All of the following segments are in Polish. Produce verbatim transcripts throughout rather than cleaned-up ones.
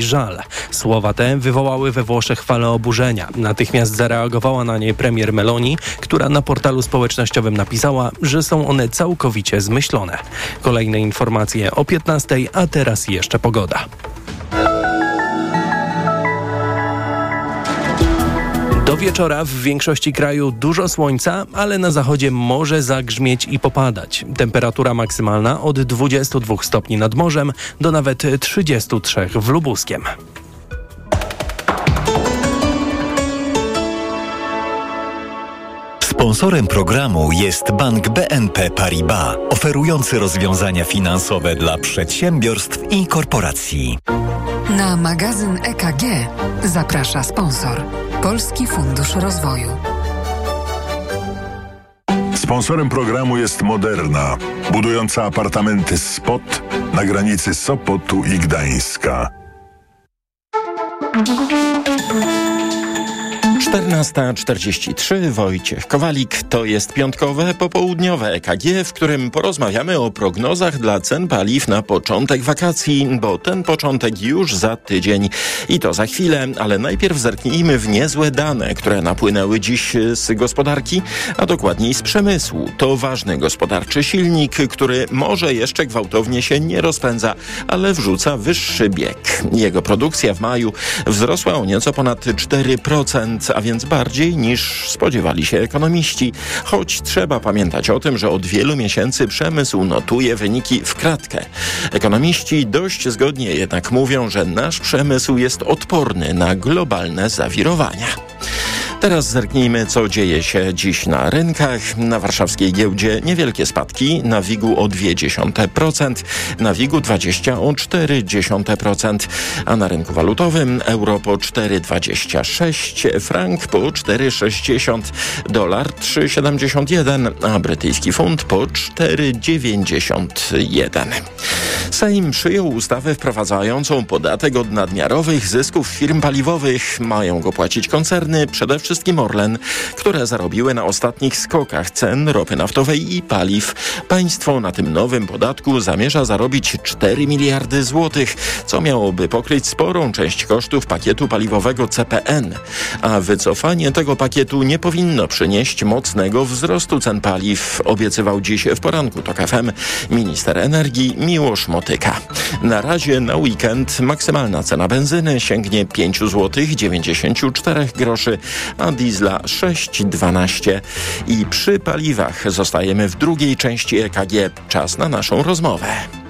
żal. Słowa te wywołały we Włoszech falę oburzenia. Natychmiast zareagowała na nie premier Meloni, która na portalu społecznościowym napisała, że są one całkowicie zmyślone. Kolejne informacje o piętnastej, a teraz jeszcze pogoda. Do wieczora w większości kraju dużo słońca, ale na zachodzie może zagrzmieć i popadać. Temperatura maksymalna od dwudziestu dwóch stopni nad morzem do nawet trzydziestu trzech w Lubuskiem. Sponsorem programu jest Bank B N P Paribas, oferujący rozwiązania finansowe dla przedsiębiorstw i korporacji. Na magazyn E K G zaprasza sponsor Polski Fundusz Rozwoju. Sponsorem programu jest Moderna, budująca apartamenty Spot na granicy Sopotu i Gdańska. czternasta czterdzieści trzy, Wojciech Kowalik. To jest piątkowe, popołudniowe E K G, w którym porozmawiamy o prognozach dla cen paliw na początek wakacji, bo ten początek już za tydzień. I to za chwilę, ale najpierw zerknijmy w niezłe dane, które napłynęły dziś z gospodarki, a dokładniej z przemysłu. To ważny gospodarczy silnik, który może jeszcze gwałtownie się nie rozpędza, ale wrzuca wyższy bieg. Jego produkcja w maju wzrosła o nieco ponad cztery procent, a więc bardziej niż spodziewali się ekonomiści. Choć trzeba pamiętać o tym, że od wielu miesięcy przemysł notuje wyniki w kratkę. Ekonomiści dość zgodnie jednak mówią, że nasz przemysł jest odporny na globalne zawirowania. Teraz zerknijmy, co dzieje się dziś na rynkach. Na warszawskiej giełdzie niewielkie spadki, na WIG-u o zero przecinek dwa procent, na WIG-u dwadzieścia o cztery przecinek procent, a na rynku walutowym euro po cztery dwadzieścia sześć, frank po cztery sześćdziesiąt, dolar trzy siedemdziesiąt jeden, a brytyjski funt po cztery dziewięćdziesiąt jeden. Sejm przyjął ustawę wprowadzającą podatek od nadmiarowych zysków firm paliwowych. Mają go płacić koncerny, przede wszystkim Orlen, które zarobiły na ostatnich skokach cen ropy naftowej i paliw. Państwo na tym nowym podatku zamierza zarobić cztery miliardy złotych, co miałoby pokryć sporą część kosztów pakietu paliwowego C P N. A wycofanie tego pakietu nie powinno przynieść mocnego wzrostu cen paliw, obiecywał dziś w poranku TOK F M minister energii Miłosz Motyka. Na razie na weekend maksymalna cena benzyny sięgnie pięć złotych dziewięćdziesiąt cztery groszy, a diesla sześć dwanaście. I przy paliwach zostajemy w drugiej części E K G. Czas na naszą rozmowę.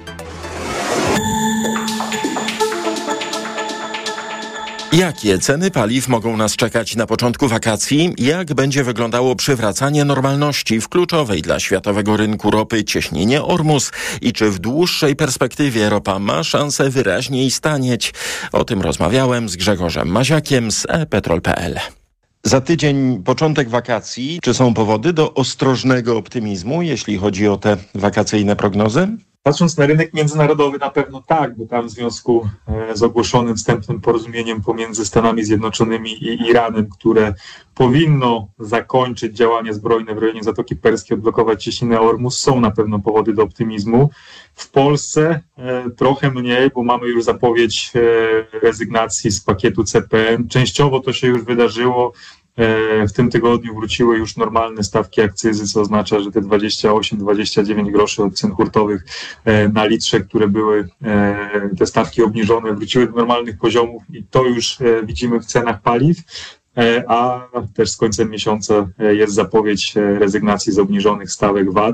Jakie ceny paliw mogą nas czekać na początku wakacji? Jak będzie wyglądało przywracanie normalności w kluczowej dla światowego rynku ropy cieśninie Ormus? I czy w dłuższej perspektywie ropa ma szansę wyraźniej stanieć? O tym rozmawiałem z Grzegorzem Maziakiem z e petrol kropka p l. Za tydzień początek wakacji. Czy są powody do ostrożnego optymizmu, jeśli chodzi o te wakacyjne prognozy? Patrząc na rynek międzynarodowy, na pewno tak, bo tam w związku z ogłoszonym wstępnym porozumieniem pomiędzy Stanami Zjednoczonymi i Iranem, które powinno zakończyć działania zbrojne w rejonie Zatoki Perskiej, odblokować cieśninę Ormus, są na pewno powody do optymizmu. W Polsce e, trochę mniej, bo mamy już zapowiedź e, rezygnacji z pakietu C P N. Częściowo to się już wydarzyło. W tym tygodniu wróciły już normalne stawki akcyzy, co oznacza, że te dwadzieścia osiem dwadzieścia dziewięć groszy od cen hurtowych na litrze, które były te stawki obniżone, wróciły do normalnych poziomów i to już widzimy w cenach paliw, a też z końcem miesiąca jest zapowiedź rezygnacji z obniżonych stawek V A T,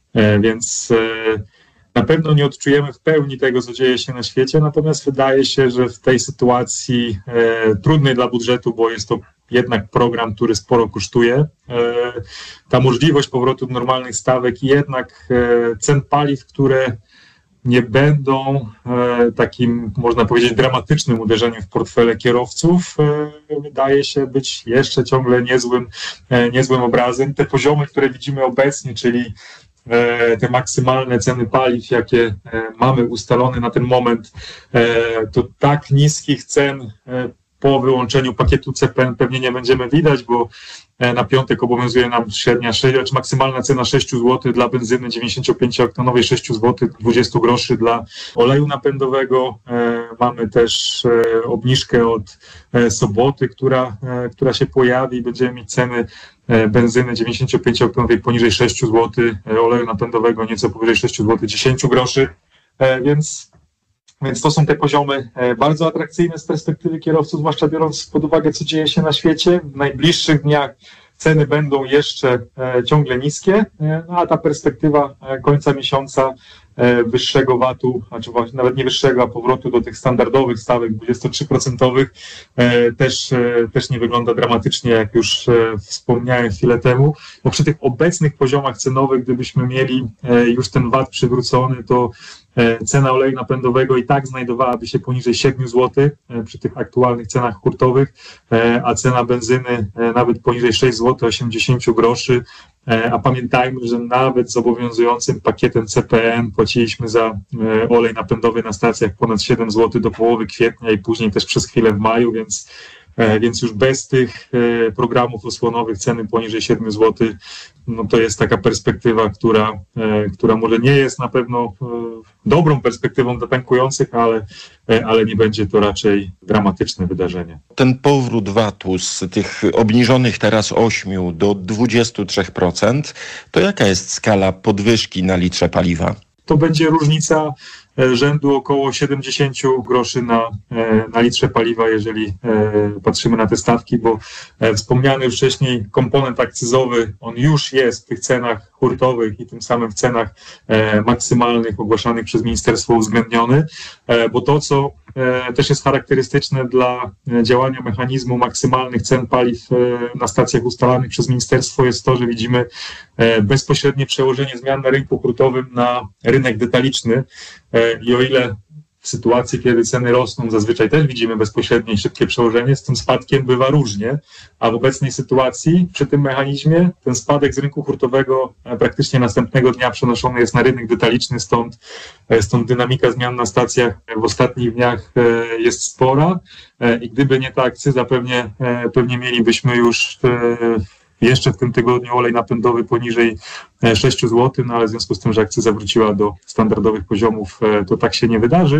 więc na pewno nie odczujemy w pełni tego, co dzieje się na świecie, natomiast wydaje się, że w tej sytuacji e, trudnej dla budżetu, bo jest to jednak program, który sporo kosztuje, e, ta możliwość powrotu do normalnych stawek i jednak e, cen paliw, które nie będą e, takim, można powiedzieć, dramatycznym uderzeniem w portfele kierowców, e, wydaje się być jeszcze ciągle niezłym, e, niezłym obrazem. Te poziomy, które widzimy obecnie, czyli te maksymalne ceny paliw, jakie mamy ustalone na ten moment, to tak niskich cen po wyłączeniu pakietu C P N pewnie nie będziemy widać, bo na piątek obowiązuje nam średnia, czy maksymalna cena sześć złotych dla benzyny dziewięćdziesięciopięcioktanowej, sześć złotych dwadzieścia groszy dla oleju napędowego. Mamy też obniżkę od soboty, która, która się pojawi. Będziemy mieć ceny benzyny dziewięćdziesięciopięciooktonowej poniżej sześć złotych, oleju napędowego nieco powyżej sześć złotych dziesięć groszy, więc, więc to są te poziomy bardzo atrakcyjne z perspektywy kierowców, zwłaszcza biorąc pod uwagę, co dzieje się na świecie. W najbliższych dniach ceny będą jeszcze ciągle niskie, no a ta perspektywa końca miesiąca wyższego vatu, znaczy właśnie nawet nie wyższego, a powrotu do tych standardowych stawek dwudziestotrzyprocentowych też, też nie wygląda dramatycznie, jak już wspomniałem chwilę temu, bo przy tych obecnych poziomach cenowych, gdybyśmy mieli już ten vat przywrócony, to cena oleju napędowego i tak znajdowałaby się poniżej siedem złotych przy tych aktualnych cenach hurtowych, a cena benzyny nawet poniżej sześć złotych osiemdziesiąt groszy. A pamiętajmy, że nawet z obowiązującym pakietem C P N płaciliśmy za olej napędowy na stacjach ponad siedem złotych do połowy kwietnia i później też przez chwilę w maju, więc, więc już bez tych programów osłonowych ceny poniżej siedem złotych, no to jest taka perspektywa, która, która może nie jest na pewno dobrą perspektywą dla tankujących, ale, ale nie będzie to raczej dramatyczne wydarzenie. Ten powrót vatu z tych obniżonych teraz ośmiu do dwudziestu trzech procent, to jaka jest skala podwyżki na litrze paliwa? To będzie różnica rzędu około siedemdziesiąt groszy na, na litrze paliwa, jeżeli patrzymy na te stawki, bo wspomniany już wcześniej komponent akcyzowy, on już jest w tych cenach hurtowych i tym samym w cenach maksymalnych ogłaszanych przez ministerstwo uwzględniony, bo to, co też jest charakterystyczne dla działania mechanizmu maksymalnych cen paliw na stacjach ustalanych przez ministerstwo, jest to, że widzimy bezpośrednie przełożenie zmian na rynku hurtowym na rynek detaliczny. I o ile w sytuacji, kiedy ceny rosną, zazwyczaj też widzimy bezpośrednie i szybkie przełożenie, z tym spadkiem bywa różnie, a w obecnej sytuacji przy tym mechanizmie ten spadek z rynku hurtowego praktycznie następnego dnia przenoszony jest na rynek detaliczny, stąd, stąd dynamika zmian na stacjach w ostatnich dniach jest spora i gdyby nie ta akcyza, pewnie, pewnie mielibyśmy już jeszcze w tym tygodniu olej napędowy poniżej sześć złotych, no ale w związku z tym, że akcyza wróciła do standardowych poziomów, to tak się nie wydarzy.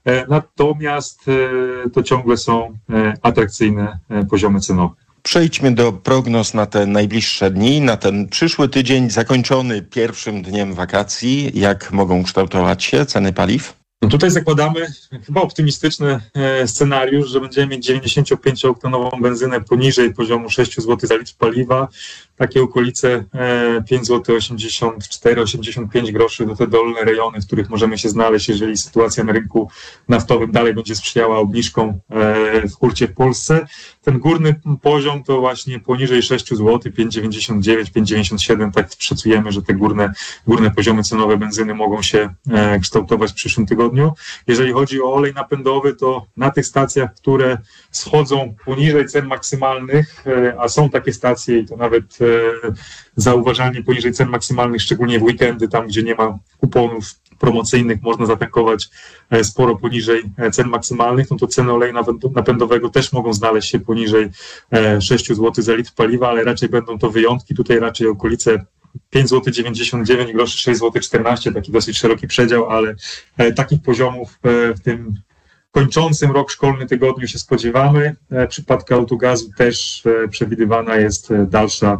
Natomiast to ciągle są atrakcyjne poziomy cenowe. Przejdźmy do prognoz na te najbliższe dni, na ten przyszły tydzień zakończony pierwszym dniem wakacji. Jak mogą kształtować się ceny paliw? No tutaj zakładamy chyba optymistyczny scenariusz, że będziemy mieć dziewięćdziesięciopięciooktanową benzynę poniżej poziomu sześć złotych za litr paliwa. Takie okolice pięć złotych osiemdziesiąt cztery osiemdziesiąt pięć groszy, to te dolne rejony, w których możemy się znaleźć, jeżeli sytuacja na rynku naftowym dalej będzie sprzyjała obniżkom w hurcie w Polsce. Ten górny poziom to właśnie poniżej sześć złotych, pięć dziewięćdziesiąt dziewięć, pięć dziewięćdziesiąt siedem, tak szacujemy, że te górne, górne poziomy cenowe benzyny mogą się kształtować w przyszłym tygodniu. Jeżeli chodzi o olej napędowy, to na tych stacjach, które schodzą poniżej cen maksymalnych, a są takie stacje i to nawet zauważalnie poniżej cen maksymalnych, szczególnie w weekendy, tam gdzie nie ma kuponów promocyjnych, można zatankować sporo poniżej cen maksymalnych, no to ceny oleju napędowego też mogą znaleźć się poniżej sześć złotych za litr paliwa, ale raczej będą to wyjątki, tutaj raczej okolice pięć złotych dziewięćdziesiąt dziewięć groszy, sześć złotych czternaście, taki dosyć szeroki przedział, ale takich poziomów w tym kończącym rok szkolny tygodniu się spodziewamy. W przypadku Autogazu też przewidywana jest dalsza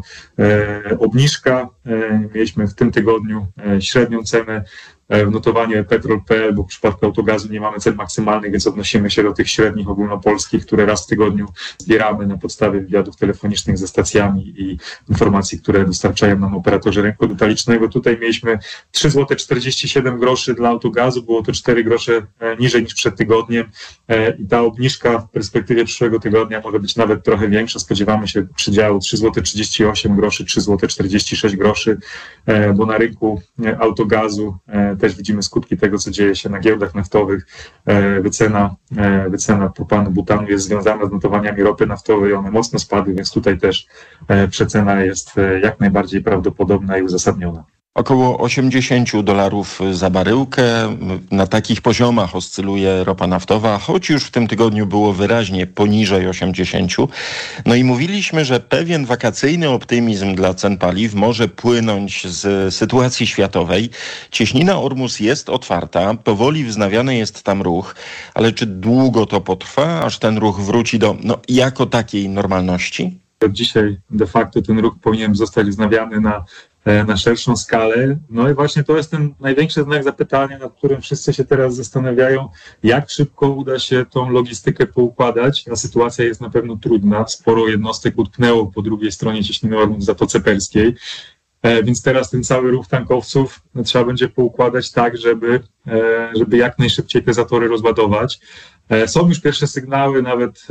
obniżka. Mieliśmy w tym tygodniu średnią cenę w notowaniu petrol kropka p l, bo w przypadku Autogazu nie mamy cen maksymalnych, więc odnosimy się do tych średnich ogólnopolskich, które raz w tygodniu zbieramy na podstawie wywiadów telefonicznych ze stacjami i informacji, które dostarczają nam operatorzy rynku detalicznego. Tutaj mieliśmy trzy złote czterdzieści siedem groszy dla Autogazu, było to cztery grosze niżej niż przed tygodniem i ta obniżka w perspektywie przyszłego tygodnia może być nawet trochę większa. Spodziewamy się przydziału trzy złote trzydzieści osiem groszy, trzy złote czterdzieści sześć groszy, bo na rynku Autogazu też widzimy skutki tego, co dzieje się na giełdach naftowych. Wycena, wycena propanu, butanu jest związana z notowaniami ropy naftowej, one mocno spadły, więc tutaj też przecena jest jak najbardziej prawdopodobna i uzasadniona. Około osiemdziesiąt dolarów za baryłkę. Na takich poziomach oscyluje ropa naftowa, choć już w tym tygodniu było wyraźnie poniżej osiemdziesięciu. No i mówiliśmy, że pewien wakacyjny optymizm dla cen paliw może płynąć z sytuacji światowej. Cieśnina Ormus jest otwarta, powoli wznawiany jest tam ruch, ale czy długo to potrwa, aż ten ruch wróci do, no, jako takiej normalności? Dzisiaj de facto ten ruch powinien zostać wznawiany na na szerszą skalę. No i właśnie to jest ten największy znak zapytania, nad którym wszyscy się teraz zastanawiają, jak szybko uda się tą logistykę poukładać. Ta sytuacja jest na pewno trudna. Sporo jednostek utknęło po drugiej stronie cieśniny Ormus w Zatoce Perskiej. Więc teraz ten cały ruch tankowców trzeba będzie poukładać tak, żeby, żeby jak najszybciej te zatory rozładować. Są już pierwsze sygnały nawet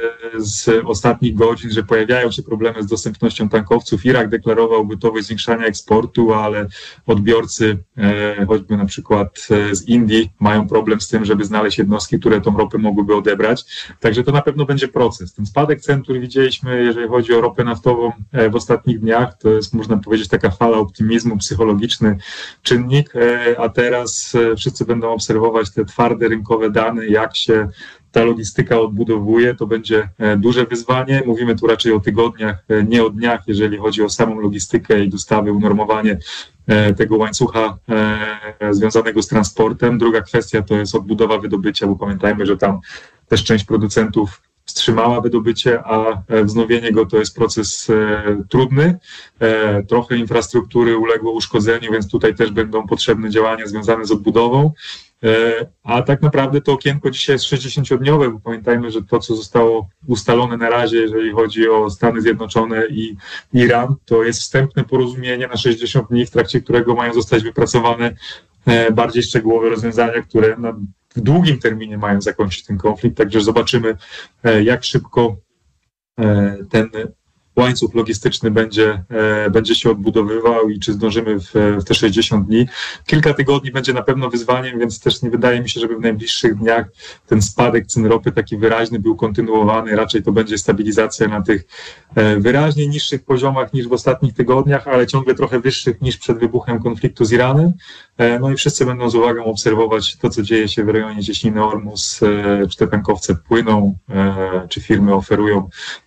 z ostatnich godzin, że pojawiają się problemy z dostępnością tankowców. Irak deklarował gotowość zwiększania eksportu, ale odbiorcy, choćby na przykład z Indii, mają problem z tym, żeby znaleźć jednostki, które tą ropę mogłyby odebrać. Także to na pewno będzie proces. Ten spadek cen, który widzieliśmy, jeżeli chodzi o ropę naftową w ostatnich dniach, to jest, można powiedzieć, taka fala optymizmu, psychologiczny czynnik, a teraz wszyscy będą obserwować te twarde rynkowe dane, jak się ta logistyka odbudowuje. To będzie duże wyzwanie. Mówimy tu raczej o tygodniach, nie o dniach, jeżeli chodzi o samą logistykę i dostawy, unormowanie tego łańcucha związanego z transportem. Druga kwestia to jest odbudowa wydobycia, bo pamiętajmy, że tam też część producentów wstrzymała wydobycie, a wznowienie go to jest proces e, trudny. E, trochę infrastruktury uległo uszkodzeniu, więc tutaj też będą potrzebne działania związane z odbudową. E, a tak naprawdę to okienko dzisiaj jest sześćdziesięciodniowe, bo pamiętajmy, że to, co zostało ustalone na razie, jeżeli chodzi o Stany Zjednoczone i Iran, to jest wstępne porozumienie na sześćdziesiąt dni, w trakcie którego mają zostać wypracowane e, bardziej szczegółowe rozwiązania, które na w długim terminie mają zakończyć ten konflikt, także zobaczymy, jak szybko ten łańcuch logistyczny będzie, będzie się odbudowywał i czy zdążymy w, w te sześćdziesiąt dni. Kilka tygodni będzie na pewno wyzwaniem, więc też nie wydaje mi się, żeby w najbliższych dniach ten spadek cen ropy taki wyraźny był kontynuowany. Raczej to będzie stabilizacja na tych wyraźnie niższych poziomach niż w ostatnich tygodniach, ale ciągle trochę wyższych niż przed wybuchem konfliktu z Iranem. No i wszyscy będą z uwagą obserwować to, co dzieje się w rejonie cieśniny Ormus, czy te tankowce płyną, czy firmy oferują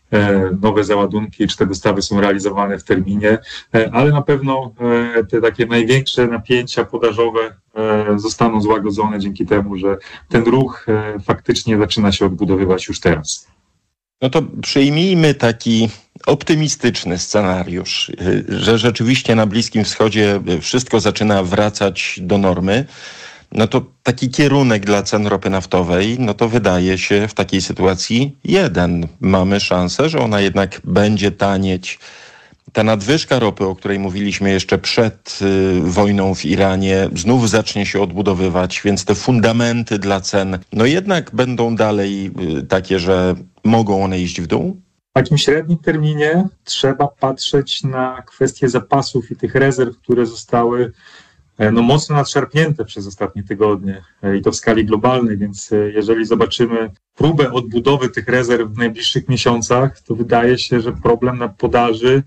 nowe załadunki, czy te dostawy są realizowane w terminie, ale na pewno te takie największe napięcia podażowe zostaną złagodzone dzięki temu, że ten ruch faktycznie zaczyna się odbudowywać już teraz. No to przyjmijmy taki optymistyczny scenariusz, że rzeczywiście na Bliskim Wschodzie wszystko zaczyna wracać do normy. No to taki kierunek dla cen ropy naftowej, no to wydaje się w takiej sytuacji jeden. Mamy szansę, że ona jednak będzie tanieć. Ta nadwyżka ropy, o której mówiliśmy jeszcze przed y, wojną w Iranie, znów zacznie się odbudowywać, więc te fundamenty dla cen, no jednak będą dalej y, takie, że mogą one iść w dół? W takim średnim terminie trzeba patrzeć na kwestie zapasów i tych rezerw, które zostały no, mocno nadszarpnięte przez ostatnie tygodnie i to w skali globalnej, więc jeżeli zobaczymy próbę odbudowy tych rezerw w najbliższych miesiącach, to wydaje się, że problem na podaży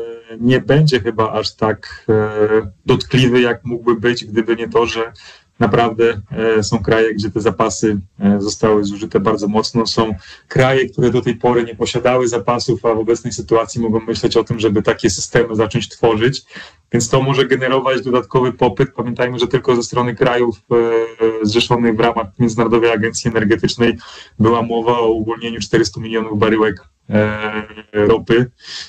nie będzie chyba aż tak dotkliwy, jak mógłby być, gdyby nie to, że naprawdę są kraje, gdzie te zapasy zostały zużyte bardzo mocno. Są kraje, które do tej pory nie posiadały zapasów, a w obecnej sytuacji mogą myśleć o tym, żeby takie systemy zacząć tworzyć. Więc to może generować dodatkowy popyt. Pamiętajmy, że tylko ze strony krajów zrzeszonych w ramach Międzynarodowej Agencji Energetycznej była mowa o uwolnieniu czterystu milionów baryłek ropy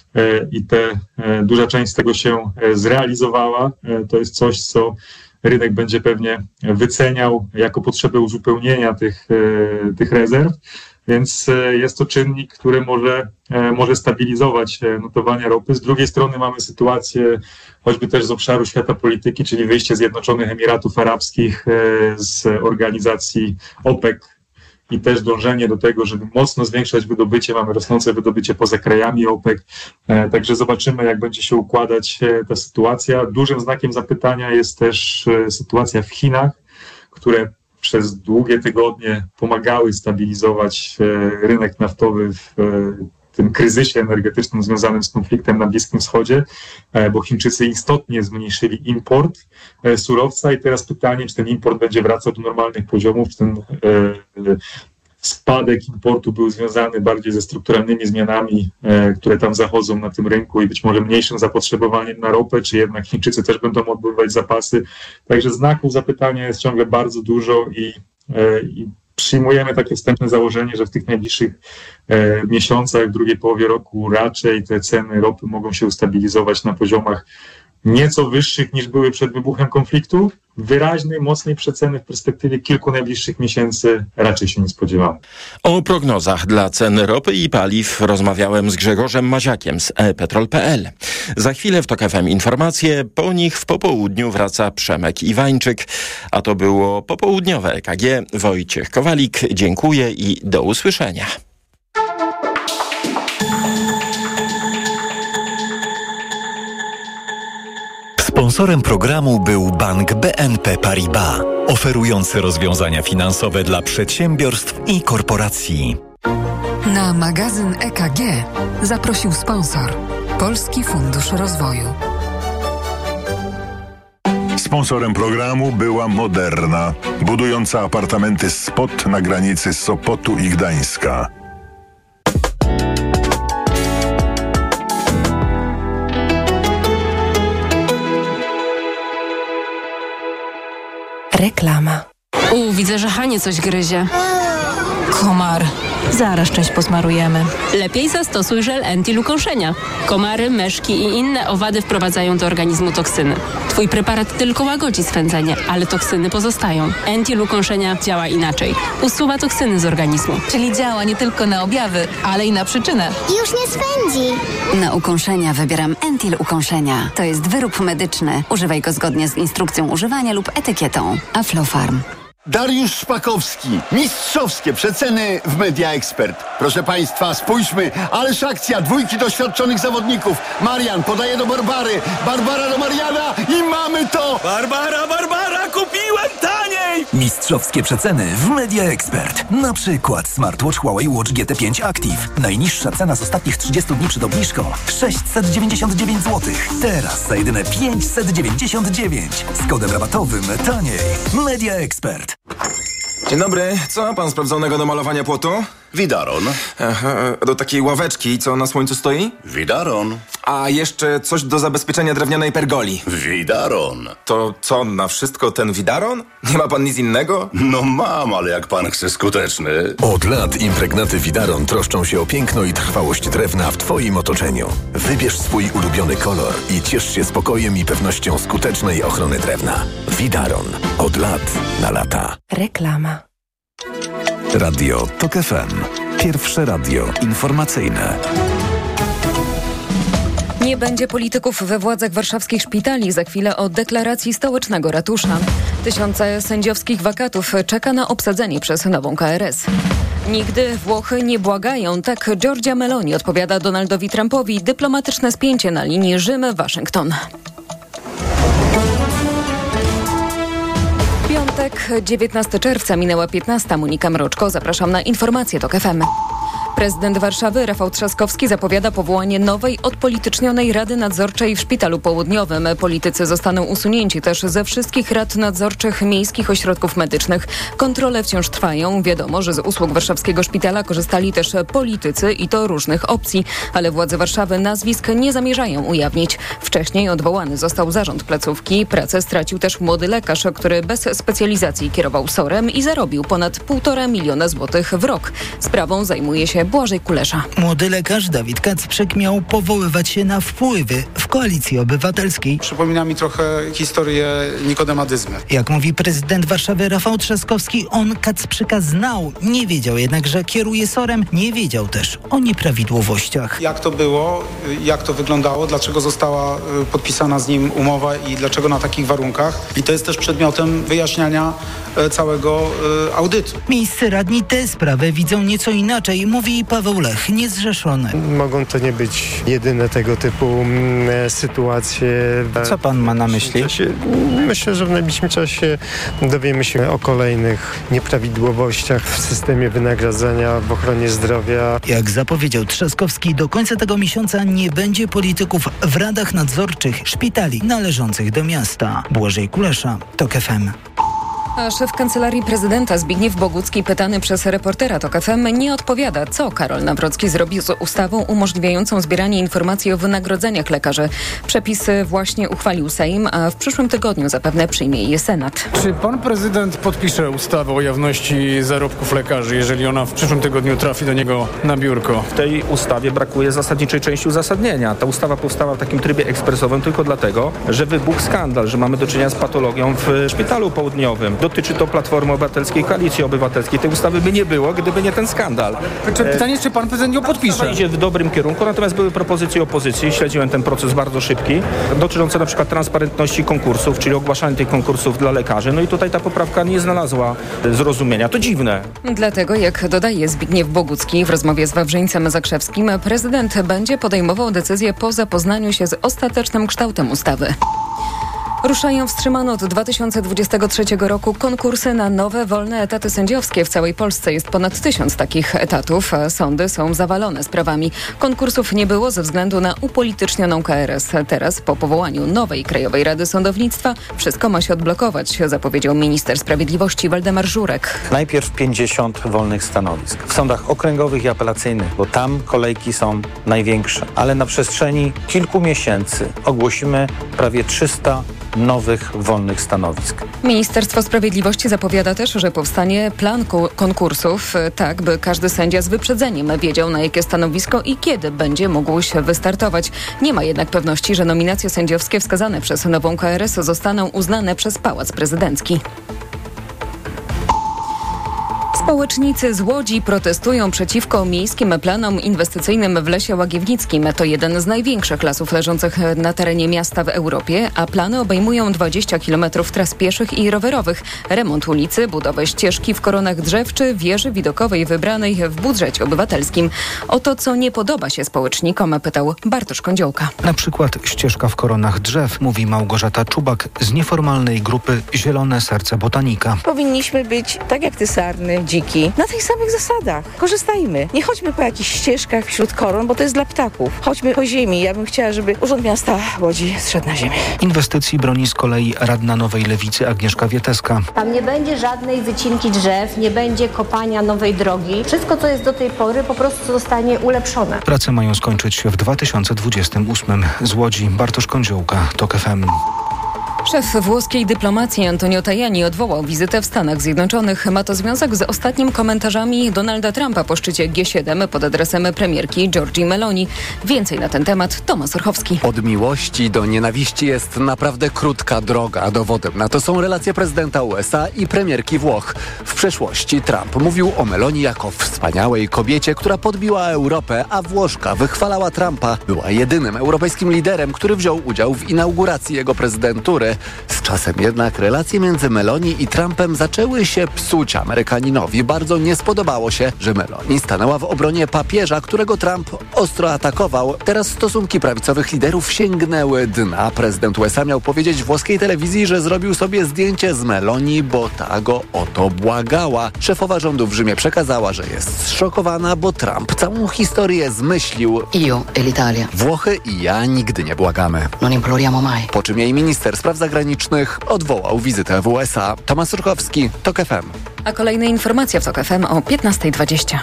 i te, duża część z tego się zrealizowała. To jest coś, co rynek będzie pewnie wyceniał jako potrzebę uzupełnienia tych, tych rezerw, więc jest to czynnik, który może, może stabilizować notowania ropy. Z drugiej strony mamy sytuację choćby też z obszaru świata polityki, czyli wyjście Zjednoczonych Emiratów Arabskich z organizacji OPEC i też dążenie do tego, żeby mocno zwiększać wydobycie. Mamy rosnące wydobycie poza krajami OPEC, także zobaczymy, jak będzie się układać ta sytuacja. Dużym znakiem zapytania jest też sytuacja w Chinach, które przez długie tygodnie pomagały stabilizować rynek naftowy w tym kryzysie energetycznym związanym z konfliktem na Bliskim Wschodzie, bo Chińczycy istotnie zmniejszyli import surowca i teraz pytanie, czy ten import będzie wracał do normalnych poziomów, czy ten spadek importu był związany bardziej ze strukturalnymi zmianami, które tam zachodzą na tym rynku i być może mniejszym zapotrzebowaniem na ropę, czy jednak Chińczycy też będą odbywać zapasy. Także znaków zapytania jest ciągle bardzo dużo i, i przyjmujemy takie wstępne założenie, że w tych najbliższych e, miesiącach, w drugiej połowie roku raczej te ceny ropy mogą się ustabilizować na poziomach nieco wyższych niż były przed wybuchem konfliktu. Wyraźnej, mocnej przeceny w perspektywie kilku najbliższych miesięcy raczej się nie spodziewamy. O prognozach dla cen ropy i paliw rozmawiałem z Grzegorzem Maziakiem z e petrol kropka p l. Za chwilę w TOK F M informacje, po nich w popołudniu wraca Przemek Iwańczyk, a to było popołudniowe E K G. Wojciech Kowalik, dziękuję i do usłyszenia. Sponsorem programu był Bank B N P Paribas, oferujący rozwiązania finansowe dla przedsiębiorstw i korporacji. Na magazyn E K G zaprosił sponsor Polski Fundusz Rozwoju. Sponsorem programu była Moderna, budująca apartamenty Spot na granicy Sopotu i Gdańska. Reklama. U, widzę, że Hanie coś gryzie. Komar. Zaraz część posmarujemy. Lepiej zastosuj żel anti-lukąszenia. Komary, myszki i inne owady wprowadzają do organizmu toksyny. Twój preparat tylko łagodzi swędzenie, ale toksyny pozostają. Anti-lukąszenia działa inaczej. Usuwa toksyny z organizmu. Czyli działa nie tylko na objawy, ale i na przyczynę. Już nie swędzi. Na ukąszenia wybieram Entil Ukąszenia. To jest wyrób medyczny. Używaj go zgodnie z instrukcją używania lub etykietą. Aflofarm. Dariusz Szpakowski. Mistrzowskie przeceny w Media Expert. Proszę Państwa, spójrzmy. Ależ akcja dwójki doświadczonych zawodników. Marian podaje do Barbary. Barbara do Mariana i mamy to! Barbara, Barbara, kupiłem taniej! Mistrzowskie przeceny w Media Expert. Na przykład smartwatch Huawei Watch G T pięć Active. Najniższa cena z ostatnich trzydziestu dni przed obniżką sześćset dziewięćdziesiąt dziewięć złotych. Teraz za jedyne pięćset dziewięćdziesiąt dziewięć. Z kodem rabatowym taniej. Media Expert. Dzień dobry, co ma pan sprawdzonego do malowania płotu? Widaron. Aha, do takiej ławeczki, co na słońcu stoi? Widaron. A jeszcze coś do zabezpieczenia drewnianej pergoli. Widaron. To co, na wszystko ten widaron? Nie ma pan nic innego? No mam, ale jak pan chce skuteczny. Od lat impregnaty Widaron troszczą się o piękno i trwałość drewna w twoim otoczeniu. Wybierz swój ulubiony kolor i ciesz się spokojem i pewnością skutecznej ochrony drewna. Widaron. Od lat na lata. Reklama. Radio TOK F M. Pierwsze radio informacyjne. Nie będzie polityków we władzach warszawskich szpitali. Za chwilę o deklaracji stołecznego ratusza. Tysiące sędziowskich wakatów czeka na obsadzenie przez nową K R S. Nigdy Włochy nie błagają. Tak Giorgia Meloni odpowiada Donaldowi Trumpowi. Dyplomatyczne spięcie na linii Rzym-Waszyngton. Piątek, dziewiętnastego czerwca, minęła piętnasta. Monika Mroczko, zapraszam na informacje TOK F M. Prezydent Warszawy Rafał Trzaskowski zapowiada powołanie nowej, odpolitycznionej Rady Nadzorczej w Szpitalu Południowym. Politycy zostaną usunięci też ze wszystkich rad nadzorczych miejskich ośrodków medycznych. Kontrole wciąż trwają. Wiadomo, że z usług warszawskiego szpitala korzystali też politycy i to różnych opcji, ale władze Warszawy nazwisk nie zamierzają ujawnić. Wcześniej odwołany został zarząd placówki. Pracę stracił też młody lekarz, który bez specjalizacji kierował SOR-em i zarobił ponad półtora miliona złotych w rok. Sprawą zajmuje się Błażej Kulesza. Młody lekarz Dawid Kacprzyk miał powoływać się na wpływy w Koalicji Obywatelskiej. Przypomina mi trochę historię Nikodema Dyzmy. Jak mówi prezydent Warszawy Rafał Trzaskowski, on Kacprzyka znał, nie wiedział jednak, że kieruje SOR-em, nie wiedział też o nieprawidłowościach. Jak to było, jak to wyglądało, dlaczego została podpisana z nim umowa i dlaczego na takich warunkach. I to jest też przedmiotem wyjaśniania całego audytu. Miejscy radni tę sprawę widzą nieco inaczej. Mówi mówi Paweł Lech, niezrzeszony. Mogą to nie być jedyne tego typu mm, sytuacje. Co pan ma na myśli? Myślę, że w najbliższym czasie dowiemy się o kolejnych nieprawidłowościach w systemie wynagradzania w ochronie zdrowia. Jak zapowiedział Trzaskowski, do końca tego miesiąca nie będzie polityków w radach nadzorczych szpitali należących do miasta. Błażej Kulesza, TOK F M. A szef Kancelarii Prezydenta Zbigniew Bogucki, pytany przez reportera TOK F M, nie odpowiada, co Karol Nawrocki zrobi z ustawą umożliwiającą zbieranie informacji o wynagrodzeniach lekarzy. Przepisy właśnie uchwalił Sejm, a w przyszłym tygodniu zapewne przyjmie je Senat. Czy pan prezydent podpisze ustawę o jawności zarobków lekarzy, jeżeli ona w przyszłym tygodniu trafi do niego na biurko? W tej ustawie brakuje zasadniczej części uzasadnienia. Ta ustawa powstała w takim trybie ekspresowym tylko dlatego, że wybuchł skandal, że mamy do czynienia z patologią w Szpitalu Południowym. Dotyczy to Platformy Obywatelskiej, Koalicji Obywatelskiej. Tej ustawy by nie było, gdyby nie ten skandal. Czy pytanie, czy pan prezydent ją podpisze? Idzie w dobrym kierunku, natomiast były propozycje opozycji. Śledziłem ten proces bardzo szybki, dotyczące na przykład transparentności konkursów, czyli ogłaszania tych konkursów dla lekarzy. No i tutaj ta poprawka nie znalazła zrozumienia. To dziwne. Dlatego, jak dodaje Zbigniew Bogucki w rozmowie z Wawrzyńcem Zakrzewskim, prezydent będzie podejmował decyzję po zapoznaniu się z ostatecznym kształtem ustawy. Ruszają wstrzymane od dwa tysiące dwudziestego trzeciego roku konkursy na nowe, wolne etaty sędziowskie. W całej Polsce jest ponad tysiąc takich etatów, a sądy są zawalone sprawami. Konkursów nie było ze względu na upolitycznioną K R S. Teraz, po powołaniu nowej Krajowej Rady Sądownictwa, wszystko ma się odblokować, zapowiedział minister sprawiedliwości Waldemar Żurek. Najpierw pięćdziesiąt wolnych stanowisk w sądach okręgowych i apelacyjnych, bo tam kolejki są największe. Ale na przestrzeni kilku miesięcy ogłosimy prawie trzysta nowych wolnych stanowisk. Ministerstwo Sprawiedliwości zapowiada też, że powstanie plan konkursów, tak by każdy sędzia z wyprzedzeniem wiedział, na jakie stanowisko i kiedy będzie mógł się wystartować. Nie ma jednak pewności, że nominacje sędziowskie wskazane przez nową K R S zostaną uznane przez Pałac Prezydencki. Społecznicy z Łodzi protestują przeciwko miejskim planom inwestycyjnym w Lesie Łagiewnickim. To jeden z największych lasów leżących na terenie miasta w Europie, a plany obejmują dwadzieścia kilometrów tras pieszych i rowerowych, remont ulicy, budowę ścieżki w koronach drzew czy wieży widokowej wybranej w budżecie obywatelskim. O to, co nie podoba się społecznikom, pytał Bartosz Kądziołka. Na przykład ścieżka w koronach drzew, mówi Małgorzata Czubak z nieformalnej grupy Zielone Serce Botanika. Powinniśmy być tak jak te sarny, dziki, na tych samych zasadach. Korzystajmy. Nie chodźmy po jakichś ścieżkach wśród koron, bo to jest dla ptaków. Chodźmy po ziemi. Ja bym chciała, żeby Urząd Miasta Łodzi zszedł na ziemię. Inwestycji broni z kolei radna Nowej Lewicy Agnieszka Wieteska. Tam nie będzie żadnej wycinki drzew, nie będzie kopania nowej drogi. Wszystko, co jest do tej pory, po prostu zostanie ulepszone. Prace mają skończyć się w dwa tysiące dwudziestym ósmym. Z Łodzi Bartosz Kądziołka, TOK F M. Szef włoskiej dyplomacji Antonio Tajani odwołał wizytę w Stanach Zjednoczonych. Ma to związek z ostatnimi komentarzami Donalda Trumpa po szczycie G siedem pod adresem premierki Giorgii Meloni. Więcej na ten temat Tomasz Orchowski. Od miłości do nienawiści jest naprawdę krótka droga. Dowodem na to są relacje prezydenta U S A i premierki Włoch. W przeszłości Trump mówił o Meloni jako wspaniałej kobiecie, która podbiła Europę, a Włoszka wychwalała Trumpa. Była jedynym europejskim liderem, który wziął udział w inauguracji jego prezydentury. Z czasem jednak relacje między Meloni i Trumpem zaczęły się psuć. Amerykaninowi bardzo nie spodobało się, że Meloni stanęła w obronie papieża, którego Trump ostro atakował. Teraz stosunki prawicowych liderów sięgnęły dna. Prezydent U S A miał powiedzieć włoskiej telewizji, że zrobił sobie zdjęcie z Meloni, bo ta go o to błagała. Szefowa rządu w Rzymie przekazała, że jest zszokowana, bo Trump całą historię zmyślił. Io e l'Italia. Włochy i ja nigdy nie błagamy. Non imploriamo mai. Po czym jej minister spraw zagranicznych odwołał wizytę w U S A. Tomasz Urchowski, TOK F M. A kolejne informacje w TOK F M o piętnasta dwadzieścia.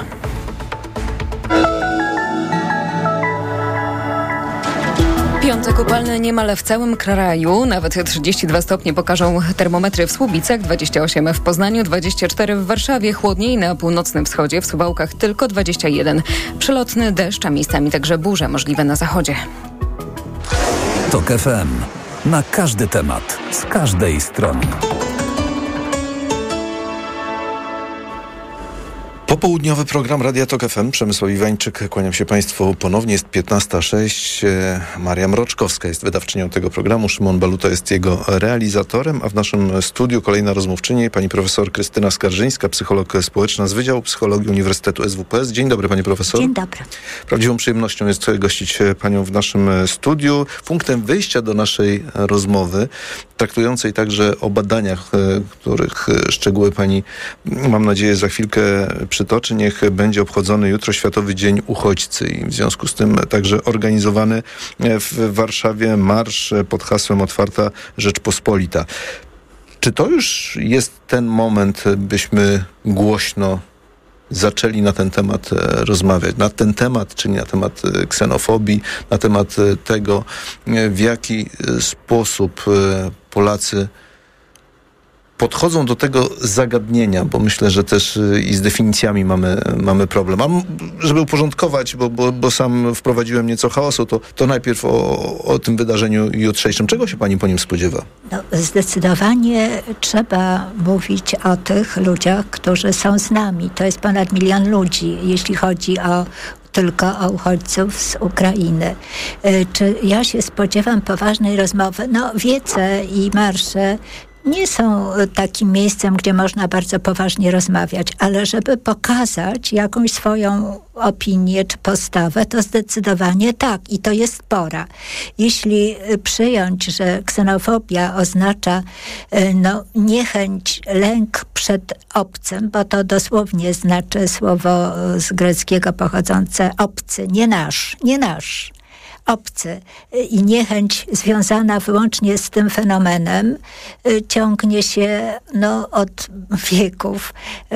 Piątek upalny niemal w całym kraju. Nawet trzydzieści dwa stopnie pokażą termometry w Słubicach, dwadzieścia osiem w Poznaniu, dwadzieścia cztery w Warszawie, chłodniej na północnym wschodzie, w Suwałkach tylko dwadzieścia jeden. Przelotny deszcz, a miejscami także burze możliwe na zachodzie. TOK F M. Na każdy temat, z każdej strony. Popołudniowy program Radia Tok F M. Przemysław Iwańczyk, kłaniam się Państwu ponownie. Jest piętnasta sześć. Maria Mroczkowska jest wydawczynią tego programu. Szymon Baluta jest jego realizatorem, a w naszym studiu kolejna rozmówczyni, pani profesor Krystyna Skarżyńska, psycholog społeczna z Wydziału Psychologii Uniwersytetu S W P S. Dzień dobry, pani profesor. Dzień dobry. Prawdziwą przyjemnością jest gościć panią w naszym studiu. Punktem wyjścia do naszej rozmowy, traktującej także o badaniach, których szczegóły pani, mam nadzieję, za chwilkę przytoczy. Niech będzie obchodzony jutro Światowy Dzień Uchodźcy i w związku z tym także organizowany w Warszawie marsz pod hasłem Otwarta Rzeczpospolita. Czy to już jest ten moment, byśmy głośno zaczęli na ten temat rozmawiać? Na ten temat, czyli na temat ksenofobii, na temat tego, w jaki sposób Polacy podchodzą do tego zagadnienia, bo myślę, że też i z definicjami mamy, mamy problem. A żeby uporządkować, bo, bo, bo sam wprowadziłem nieco chaosu, to, to najpierw o, o tym wydarzeniu jutrzejszym. Czego się pani po nim spodziewa? No, zdecydowanie trzeba mówić o tych ludziach, którzy są z nami. To jest ponad milion ludzi, jeśli chodzi o tylko o uchodźców z Ukrainy. Czy ja się spodziewam poważnej rozmowy? No, wiece i marsze nie są takim miejscem, gdzie można bardzo poważnie rozmawiać, ale żeby pokazać jakąś swoją opinię czy postawę, to zdecydowanie tak i to jest pora. Jeśli przyjąć, że ksenofobia oznacza no, niechęć, lęk przed obcym, bo to dosłownie znaczy słowo z greckiego pochodzące obcy, nie nasz, nie nasz. obcy i niechęć związana wyłącznie z tym fenomenem ciągnie się no, od wieków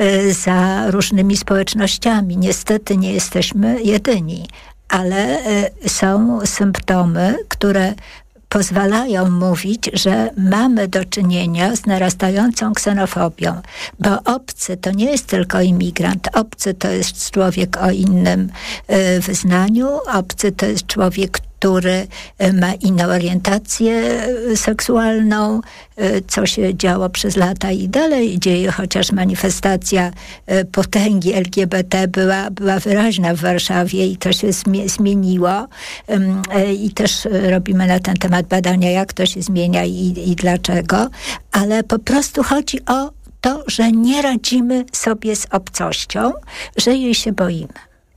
za różnymi społecznościami. Niestety nie jesteśmy jedyni, ale są symptomy, które pozwalają mówić, że mamy do czynienia z narastającą ksenofobią, bo obcy to nie jest tylko imigrant. Obcy to jest człowiek o innym y, wyznaniu, obcy to jest człowiek, który ma inną orientację seksualną, co się działo przez lata i dalej dzieje, chociaż manifestacja potęgi L G B T była, była wyraźna w Warszawie i to się zmieniło. I też robimy na ten temat badania, jak to się zmienia i, i dlaczego. Ale po prostu chodzi o to, że nie radzimy sobie z obcością, że jej się boimy.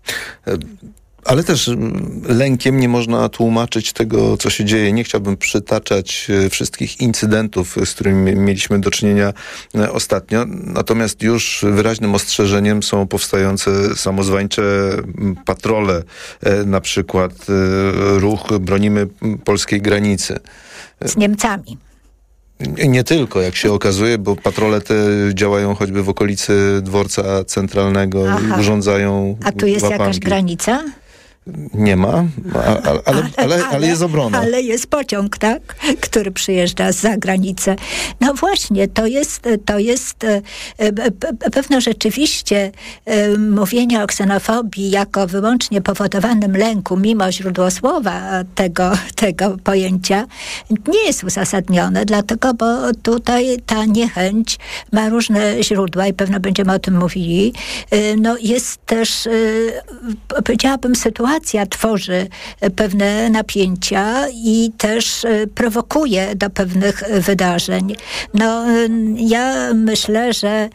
Ale też lękiem nie można tłumaczyć tego, co się dzieje. Nie chciałbym przytaczać wszystkich incydentów, z którymi mieliśmy do czynienia ostatnio. Natomiast już wyraźnym ostrzeżeniem są powstające samozwańcze patrole. Na przykład ruch Bronimy Polskiej Granicy. Z Niemcami. Nie tylko, jak się okazuje, bo patrole te działają choćby w okolicy dworca centralnego. Aha. I urządzają A tu jest łapanki. Jakaś granica? Nie ma, ale, ale, ale, ale jest obrona. Ale jest pociąg, tak? Który przyjeżdża za granicę. No właśnie, to jest, to jest pewno rzeczywiście mówienie o ksenofobii jako wyłącznie powodowanym lęku, mimo źródłosłowa tego, tego pojęcia, nie jest uzasadnione, dlatego, bo tutaj ta niechęć ma różne źródła i pewno będziemy o tym mówili. No jest też, powiedziałabym, sytuacja, tworzy pewne napięcia i też prowokuje do pewnych wydarzeń. No, ja myślę, że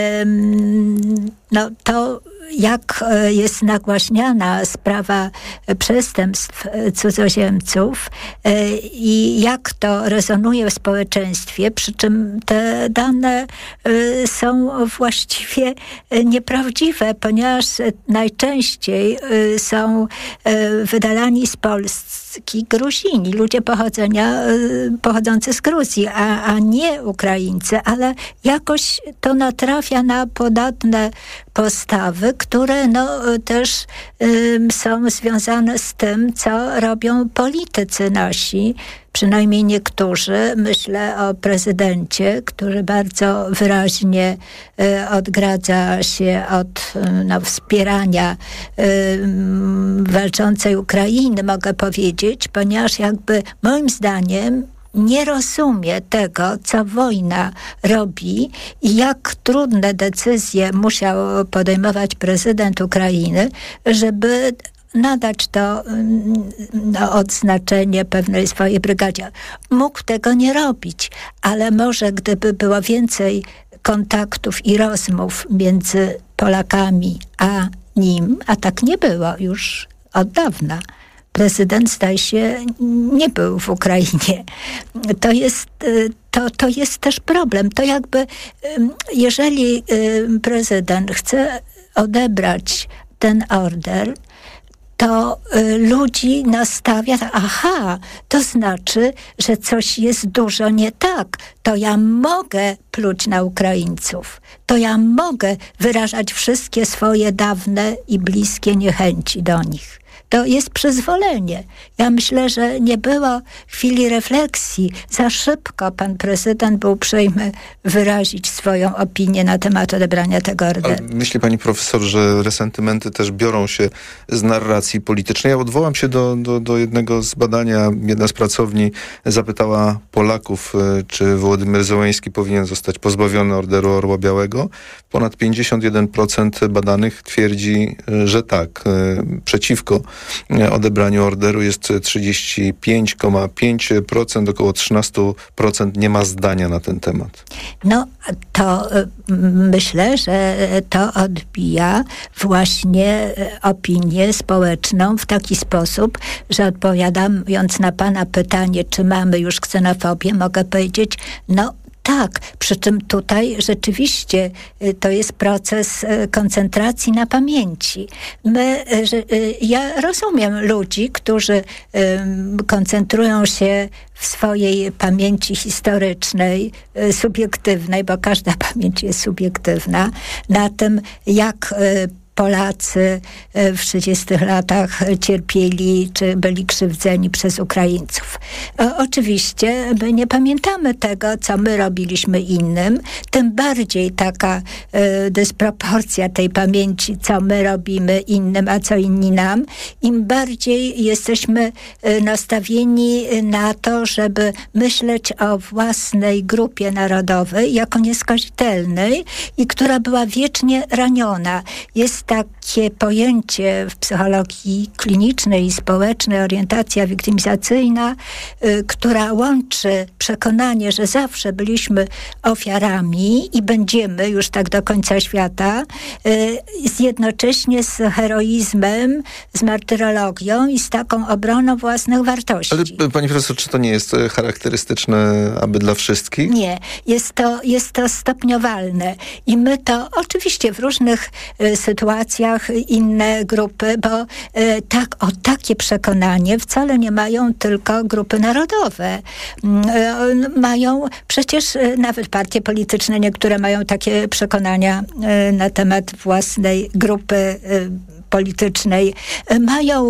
no, to jak jest nagłaśniana sprawa przestępstw cudzoziemców i jak to rezonuje w społeczeństwie, przy czym te dane są właściwie nieprawdziwe, ponieważ najczęściej są wydalani z Polski Gruzini, ludzie pochodzenia, pochodzący z Gruzji, a, a nie Ukraińcy, ale jakoś to natrafia na podatne postawy, które no, też y, są związane z tym, co robią politycy nasi, przynajmniej niektórzy. Myślę o prezydencie, który bardzo wyraźnie y, odgradza się od y, no, wspierania y, walczącej Ukrainy, mogę powiedzieć, ponieważ jakby moim zdaniem nie rozumie tego, co wojna robi i jak trudne decyzje musiał podejmować prezydent Ukrainy, żeby nadać to no, odznaczenie pewnej swojej brygadzie. Mógł tego nie robić, ale może gdyby było więcej kontaktów i rozmów między Polakami a nim, a tak nie było już od dawna. Prezydent, zdaje się, nie był w Ukrainie. To jest, to, to jest też problem. To jakby, jeżeli prezydent chce odebrać ten order, to y, ludzi nastawia, aha, to znaczy, że coś jest dużo nie tak. To ja mogę pluć na Ukraińców. To ja mogę wyrażać wszystkie swoje dawne i bliskie niechęci do nich. To jest przyzwolenie. Ja myślę, że nie było chwili refleksji. Za szybko pan prezydent był uprzejmy wyrazić swoją opinię na temat odebrania tego orderu. Ale myśli pani profesor, że resentymenty też biorą się z narracji politycznej? Ja odwołam się do, do, do jednego z badania. Jedna z pracowni zapytała Polaków, czy Wołodymyr Zełenski powinien zostać pozbawiony Orderu Orła Białego. Ponad pięćdziesiąt jeden procent badanych twierdzi, że tak. Przeciwko odebraniu orderu jest trzydzieści pięć przecinek pięć procent, około trzynaście procent nie ma zdania na ten temat. No to y, myślę, że to odbija właśnie opinię społeczną w taki sposób, że odpowiadając na pana pytanie, czy mamy już ksenofobię, mogę powiedzieć, no tak, przy czym tutaj rzeczywiście to jest proces koncentracji na pamięci. My, ja rozumiem ludzi, którzy koncentrują się w swojej pamięci historycznej, subiektywnej, bo każda pamięć jest subiektywna, na tym, jak Polacy w trzydziestych latach cierpieli, czy byli krzywdzeni przez Ukraińców. O, oczywiście my nie pamiętamy tego, co my robiliśmy innym, tym bardziej taka y, dysproporcja tej pamięci, co my robimy innym, a co inni nam, im bardziej jesteśmy y, nastawieni na to, żeby myśleć o własnej grupie narodowej jako nieskazitelnej i która była wiecznie raniona. Jest takie pojęcie w psychologii klinicznej i społecznej, orientacja wiktymizacyjna, y, która łączy przekonanie, że zawsze byliśmy ofiarami i będziemy już tak do końca świata, y, z jednocześnie z heroizmem, z martyrologią i z taką obroną własnych wartości. Ale pani profesor, czy to nie jest charakterystyczne aby dla wszystkich? Nie. Jest to, jest to stopniowalne. I my to oczywiście w różnych y, sytuacjach inne grupy, bo y, tak, o takie przekonanie wcale nie mają tylko grupy narodowe. Y, mają przecież y, nawet partie polityczne, niektóre mają takie przekonania y, na temat własnej grupy y, politycznej, mają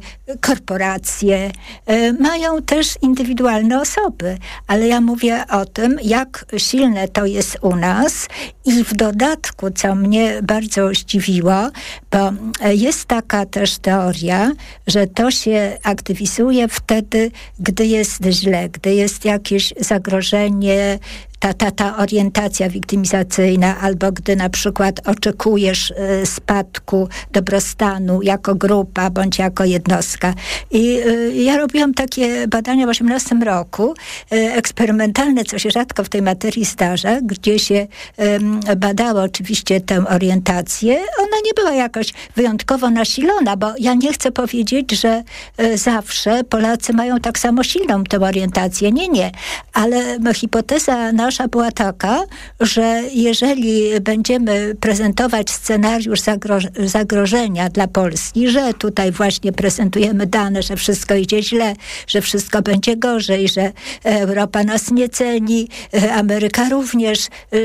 korporacje, mają też indywidualne osoby, ale ja mówię o tym, jak silne to jest u nas i w dodatku, co mnie bardzo zdziwiło, bo jest taka też teoria, że to się aktywizuje wtedy, gdy jest źle, gdy jest jakieś zagrożenie, Ta, ta, ta orientacja wiktymizacyjna, albo gdy na przykład oczekujesz y, spadku dobrostanu jako grupa, bądź jako jednostka. I y, ja robiłam takie badania w osiemnastym roku, y, eksperymentalne, co się rzadko w tej materii zdarza, gdzie się y, badało oczywiście tę orientację. Ona nie była jakoś wyjątkowo nasilona, bo ja nie chcę powiedzieć, że y, zawsze Polacy mają tak samo silną tę orientację. Nie, nie. Ale hipoteza nasza Nasza była taka, że jeżeli będziemy prezentować scenariusz zagro- zagrożenia dla Polski, że tutaj właśnie prezentujemy dane, że wszystko idzie źle, że wszystko będzie gorzej, że Europa nas nie ceni, Ameryka również.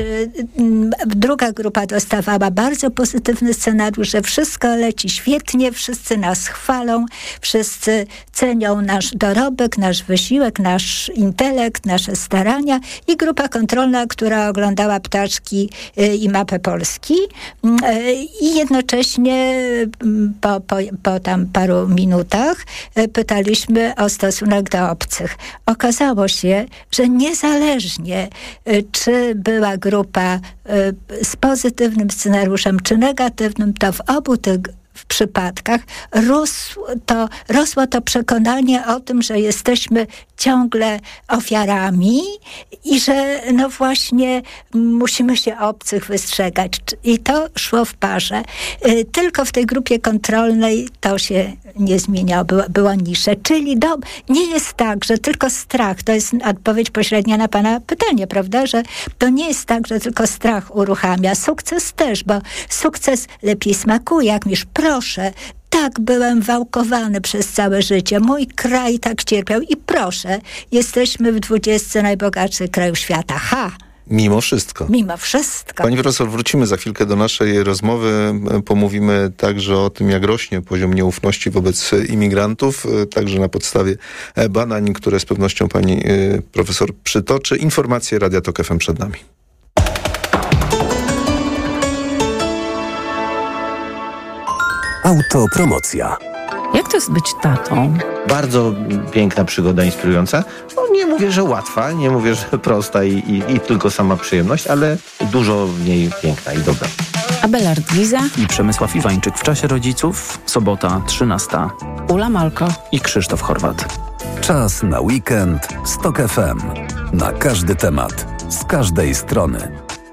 Druga grupa dostawała bardzo pozytywny scenariusz, że wszystko leci świetnie, wszyscy nas chwalą, wszyscy cenią nasz dorobek, nasz wysiłek, nasz intelekt, nasze starania i grupa kontrolna, która oglądała ptaczki i mapę Polski i jednocześnie po, po, po tam paru minutach pytaliśmy o stosunek do obcych. Okazało się, że niezależnie czy była grupa z pozytywnym scenariuszem, czy negatywnym, to w obu tych w przypadkach rosło to, rosło to przekonanie o tym, że jesteśmy ciągle ofiarami i że no właśnie musimy się obcych wystrzegać. I to szło w parze. Tylko w tej grupie kontrolnej to się nie zmieniało, było, było niższe. Czyli do, nie jest tak, że tylko strach, to jest odpowiedź pośrednia na pana pytanie, prawda, że to nie jest tak, że tylko strach uruchamia. Sukces też, bo sukces lepiej smakuje, jak misz, proszę, tak byłem wałkowany przez całe życie. Mój kraj tak cierpiał i proszę, jesteśmy w dwudziestce najbogatszych krajów świata. Ha! Mimo wszystko. Mimo wszystko. Pani profesor, wrócimy za chwilkę do naszej rozmowy. Pomówimy także o tym, jak rośnie poziom nieufności wobec imigrantów, także na podstawie badań, które z pewnością pani profesor przytoczy. Informacje Radia Tok F M przed nami. Autopromocja. Jak to jest być tatą? Bardzo piękna przygoda, inspirująca. No, nie mówię, że łatwa, nie mówię, że prosta i, i, i tylko sama przyjemność, ale dużo w niej piękna i dobra. Abelard Liza i Przemysław Iwańczyk w czasie rodziców, sobota trzynasta. Ula Malko i Krzysztof Chorwat. Czas na weekend z Tok F M. Na każdy temat, z każdej strony.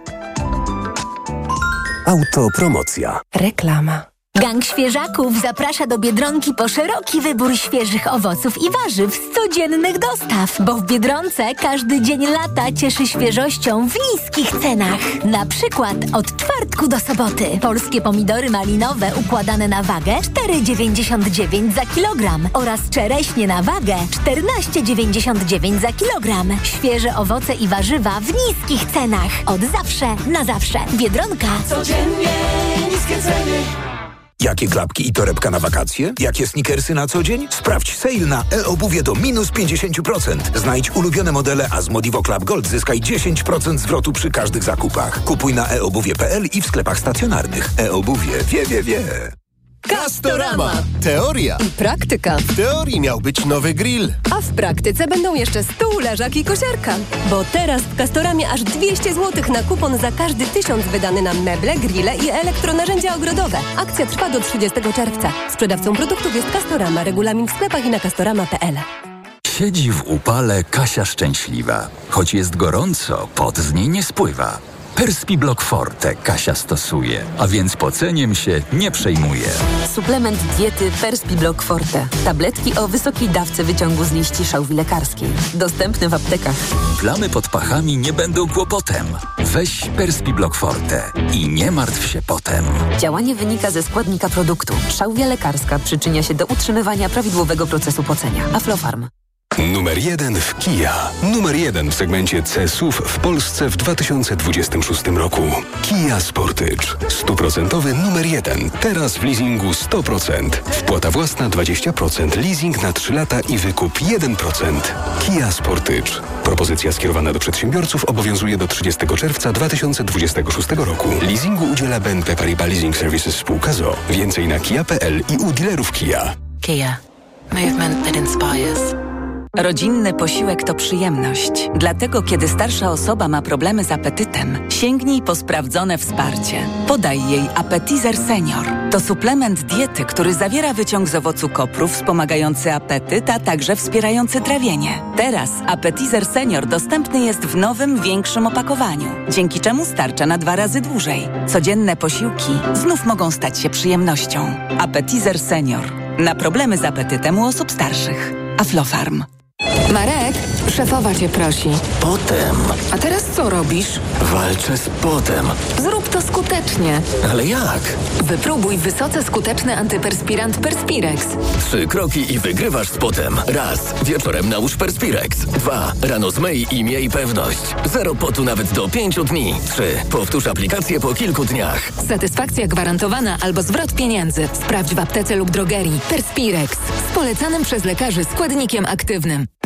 Autopromocja. Reklama. Gang Świeżaków zaprasza do Biedronki po szeroki wybór świeżych owoców i warzyw z codziennych dostaw, bo w Biedronce każdy dzień lata cieszy świeżością w niskich cenach. Na przykład od czwartku do soboty polskie pomidory malinowe układane na wagę cztery dziewięćdziesiąt dziewięć za kilogram oraz czereśnie na wagę czternaście dziewięćdziesiąt dziewięć za kilogram. Świeże owoce i warzywa w niskich cenach. Od zawsze na zawsze. Biedronka. Codziennie niskie ceny. Jakie klapki i torebka na wakacje? Jakie sneakersy na co dzień? Sprawdź sale na e-obuwie do minus pięćdziesiąt procent. Znajdź ulubione modele, a z Modivo Club Gold zyskaj dziesięć procent zwrotu przy każdych zakupach. Kupuj na e obuwie kropka p l i w sklepach stacjonarnych. E-obuwie wie, wie, wie. Castorama. Teoria i praktyka. W teorii miał być nowy grill, A w praktyce będą jeszcze stół, leżak i kosiarka. Bo teraz w Castoramie aż dwieście złotych na kupon za każdy tysiąc wydany na meble, grille i elektronarzędzia ogrodowe. Akcja trwa do trzydziestego czerwca. Sprzedawcą produktów jest Castorama. Regulamin w sklepach i na castorama kropka p l. Siedzi w upale Kasia szczęśliwa. Choć jest gorąco, pot z niej nie spływa. Perspiblock Forte Kasia stosuje, a więc poceniem się nie przejmuje. Suplement diety Perspiblock Forte. Tabletki o wysokiej dawce wyciągu z liści szałwi lekarskiej. Dostępny w aptekach. Plamy pod pachami nie będą kłopotem. Weź Perspiblock Forte i nie martw się potem. Działanie wynika ze składnika produktu. Szałwia lekarska przyczynia się do utrzymywania prawidłowego procesu pocenia. Aflofarm. Numer jeden w Kia. Numer jeden w segmencie C S U V w Polsce w dwa tysiące dwudziestym szóstym roku. Kia Sportage. Stuprocentowy numer jeden. Teraz w leasingu sto procent. Wpłata własna dwadzieścia procent. Leasing na trzy lata i wykup jeden procent. Kia Sportage. Propozycja skierowana do przedsiębiorców obowiązuje do trzydziestego czerwca dwa tysiące dwudziestego szóstego roku. Leasingu udziela B N P Paribas Leasing Services spółka z o o. Więcej na kia kropka p l i u dealerów Kia. Kia. Movement that inspires. Rodzinny posiłek to przyjemność. Dlatego, kiedy starsza osoba ma problemy z apetytem, sięgnij po sprawdzone wsparcie. Podaj jej Appetizer Senior. To suplement diety, który zawiera wyciąg z owocu kopru wspomagający apetyt, a także wspierający trawienie. Teraz Appetizer Senior dostępny jest w nowym, większym opakowaniu, dzięki czemu starcza na dwa razy dłużej. Codzienne posiłki znów mogą stać się przyjemnością. Appetizer Senior. Na problemy z apetytem u osób starszych. Aflofarm. Marek, szefowa cię prosi. Potem. A teraz co robisz? Walczę z potem. Zrób to skutecznie. Ale jak? Wypróbuj wysoce skuteczny antyperspirant Perspirex. Trzy kroki i wygrywasz z potem. Raz. Wieczorem nałóż Perspirex. Dwa. Rano zmyj i miej pewność. Zero potu nawet do pięciu dni. Trzy. Powtórz aplikację po kilku dniach. Satysfakcja gwarantowana albo zwrot pieniędzy. Sprawdź w aptece lub drogerii. Perspirex. Z polecanym przez lekarzy składnikiem aktywnym.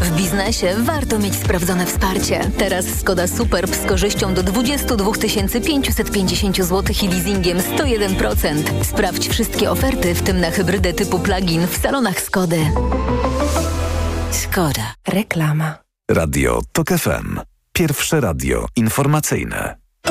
W biznesie warto mieć sprawdzone wsparcie. Teraz Skoda Superb z korzyścią do dwadzieścia dwa tysiące pięćset pięćdziesiąt złotych i leasingiem sto jeden procent. Sprawdź wszystkie oferty, w tym na hybrydę typu plug-in w salonach Skody. Skoda. Reklama. Radio TOK F M. Pierwsze radio informacyjne.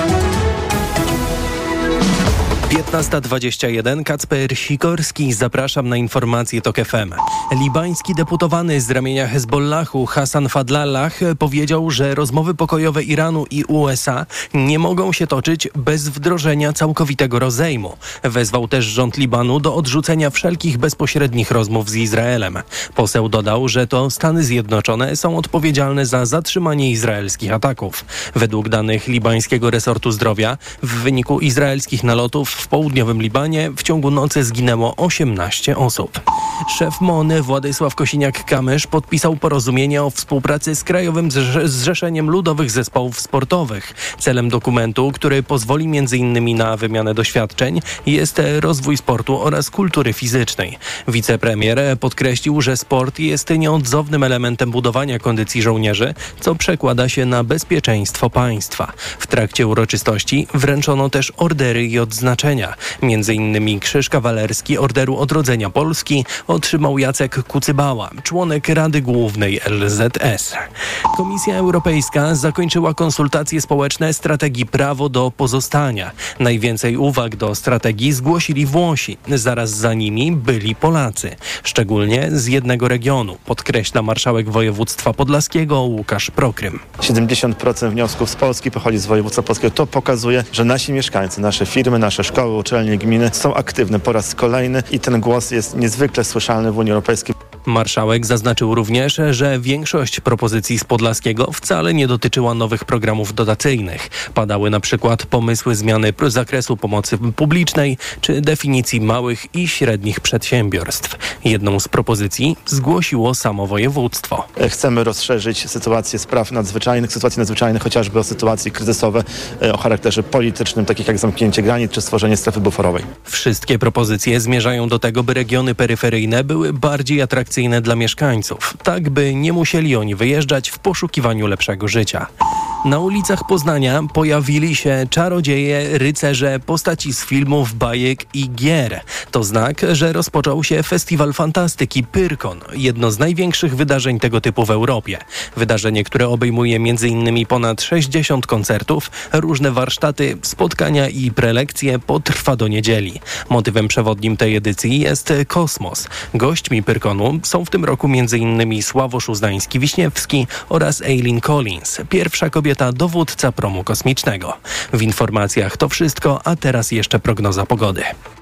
piętnasta dwadzieścia jeden. Kacper Sikorski. Zapraszam na informacje TOK F M. Libański deputowany z ramienia Hezbollahu Hassan Fadlallah powiedział, że rozmowy pokojowe Iranu i U S A nie mogą się toczyć bez wdrożenia całkowitego rozejmu. Wezwał też rząd Libanu do odrzucenia wszelkich bezpośrednich rozmów z Izraelem. Poseł dodał, że to Stany Zjednoczone są odpowiedzialne za zatrzymanie izraelskich ataków. Według danych libańskiego resortu zdrowia w wyniku izraelskich nalotów w południowym Libanie w ciągu nocy zginęło osiemnaście osób. Szef M O N y Władysław Kosiniak-Kamysz podpisał porozumienie o współpracy z Krajowym Zrzeszeniem Ludowych Zespołów Sportowych. Celem dokumentu, który pozwoli m.in. na wymianę doświadczeń, jest rozwój sportu oraz kultury fizycznej. Wicepremier podkreślił, że sport jest nieodzownym elementem budowania kondycji żołnierzy, co przekłada się na bezpieczeństwo państwa. W trakcie uroczystości wręczono też ordery i odznaczenia. Między innymi Krzyż Kawalerski Orderu Odrodzenia Polski otrzymał Jacek Kucybała, członek Rady Głównej L Z S. Komisja Europejska zakończyła konsultacje społeczne strategii Prawo do Pozostania. Najwięcej uwag do strategii zgłosili Włosi. Zaraz za nimi byli Polacy. Szczególnie z jednego regionu, podkreśla marszałek województwa podlaskiego Łukasz Prokrym. siedemdziesiąt procent wniosków z Polski pochodzi z województwa polskiego. To pokazuje, że nasi mieszkańcy, nasze firmy, nasze szkoły, uczelnie, gminy są aktywne po raz kolejny i ten głos jest niezwykle słyszalny w Unii Europejskiej. Marszałek zaznaczył również, że większość propozycji z Podlaskiego wcale nie dotyczyła nowych programów dotacyjnych. Padały na przykład pomysły zmiany zakresu pomocy publicznej czy definicji małych i średnich przedsiębiorstw. Jedną z propozycji zgłosiło samo województwo. Chcemy rozszerzyć sytuację spraw nadzwyczajnych, sytuacji nadzwyczajnych, chociażby o sytuacje kryzysowe o charakterze politycznym, takich jak zamknięcie granic czy stworzenie strefy buforowej. Wszystkie propozycje zmierzają do tego, by regiony peryferyjne były bardziej atrakcyjne dla mieszkańców, tak by nie musieli oni wyjeżdżać w poszukiwaniu lepszego życia. Na ulicach Poznania pojawili się czarodzieje, rycerze, postaci z filmów, bajek i gier. To znak, że rozpoczął się Festiwal Fantastyki Pyrkon, jedno z największych wydarzeń tego typu w Europie. Wydarzenie, które obejmuje między innymi ponad sześćdziesiąt koncertów, różne warsztaty, spotkania i prelekcje, potrwa do niedzieli. Motywem przewodnim tej edycji jest kosmos. Gośćmi Pyrkonu są w tym roku między innymi Sławosz Uznański-Wiśniewski oraz Eileen Collins, pierwsza kobieta dowódca promu kosmicznego. W informacjach to wszystko, a teraz jeszcze prognoza pogody.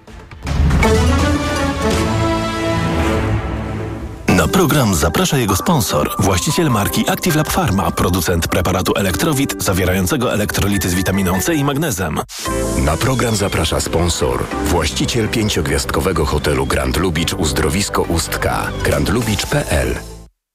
Na program zaprasza jego sponsor, właściciel marki Active Lab Pharma, producent preparatu Elektrowit zawierającego elektrolity z witaminą C i magnezem. Na program zaprasza sponsor, właściciel pięciogwiazdkowego hotelu Grand Lubicz Uzdrowisko Ustka, grand lubicz kropka p l.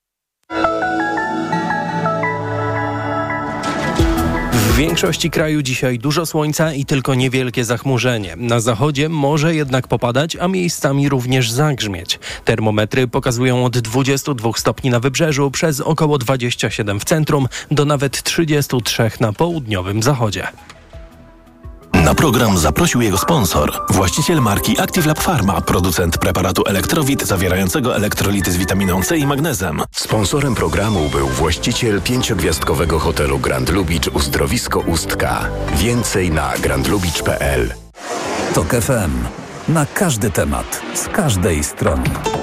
W większości kraju dzisiaj dużo słońca i tylko niewielkie zachmurzenie. Na zachodzie może jednak popadać, a miejscami również zagrzmieć. Termometry pokazują od dwudziestu dwóch stopni na wybrzeżu przez około dwadzieścia siedem w centrum do nawet trzydziestu trzech na południowym zachodzie. Na program zaprosił jego sponsor, właściciel marki Active Lab Pharma, producent preparatu Elektrowit zawierającego elektrolity z witaminą C i magnezem. Sponsorem programu był właściciel pięciogwiazdkowego hotelu Grand Lubicz Uzdrowisko Ustka. Więcej na grand lubicz kropka p l. TOK F M. Na każdy temat, z każdej strony.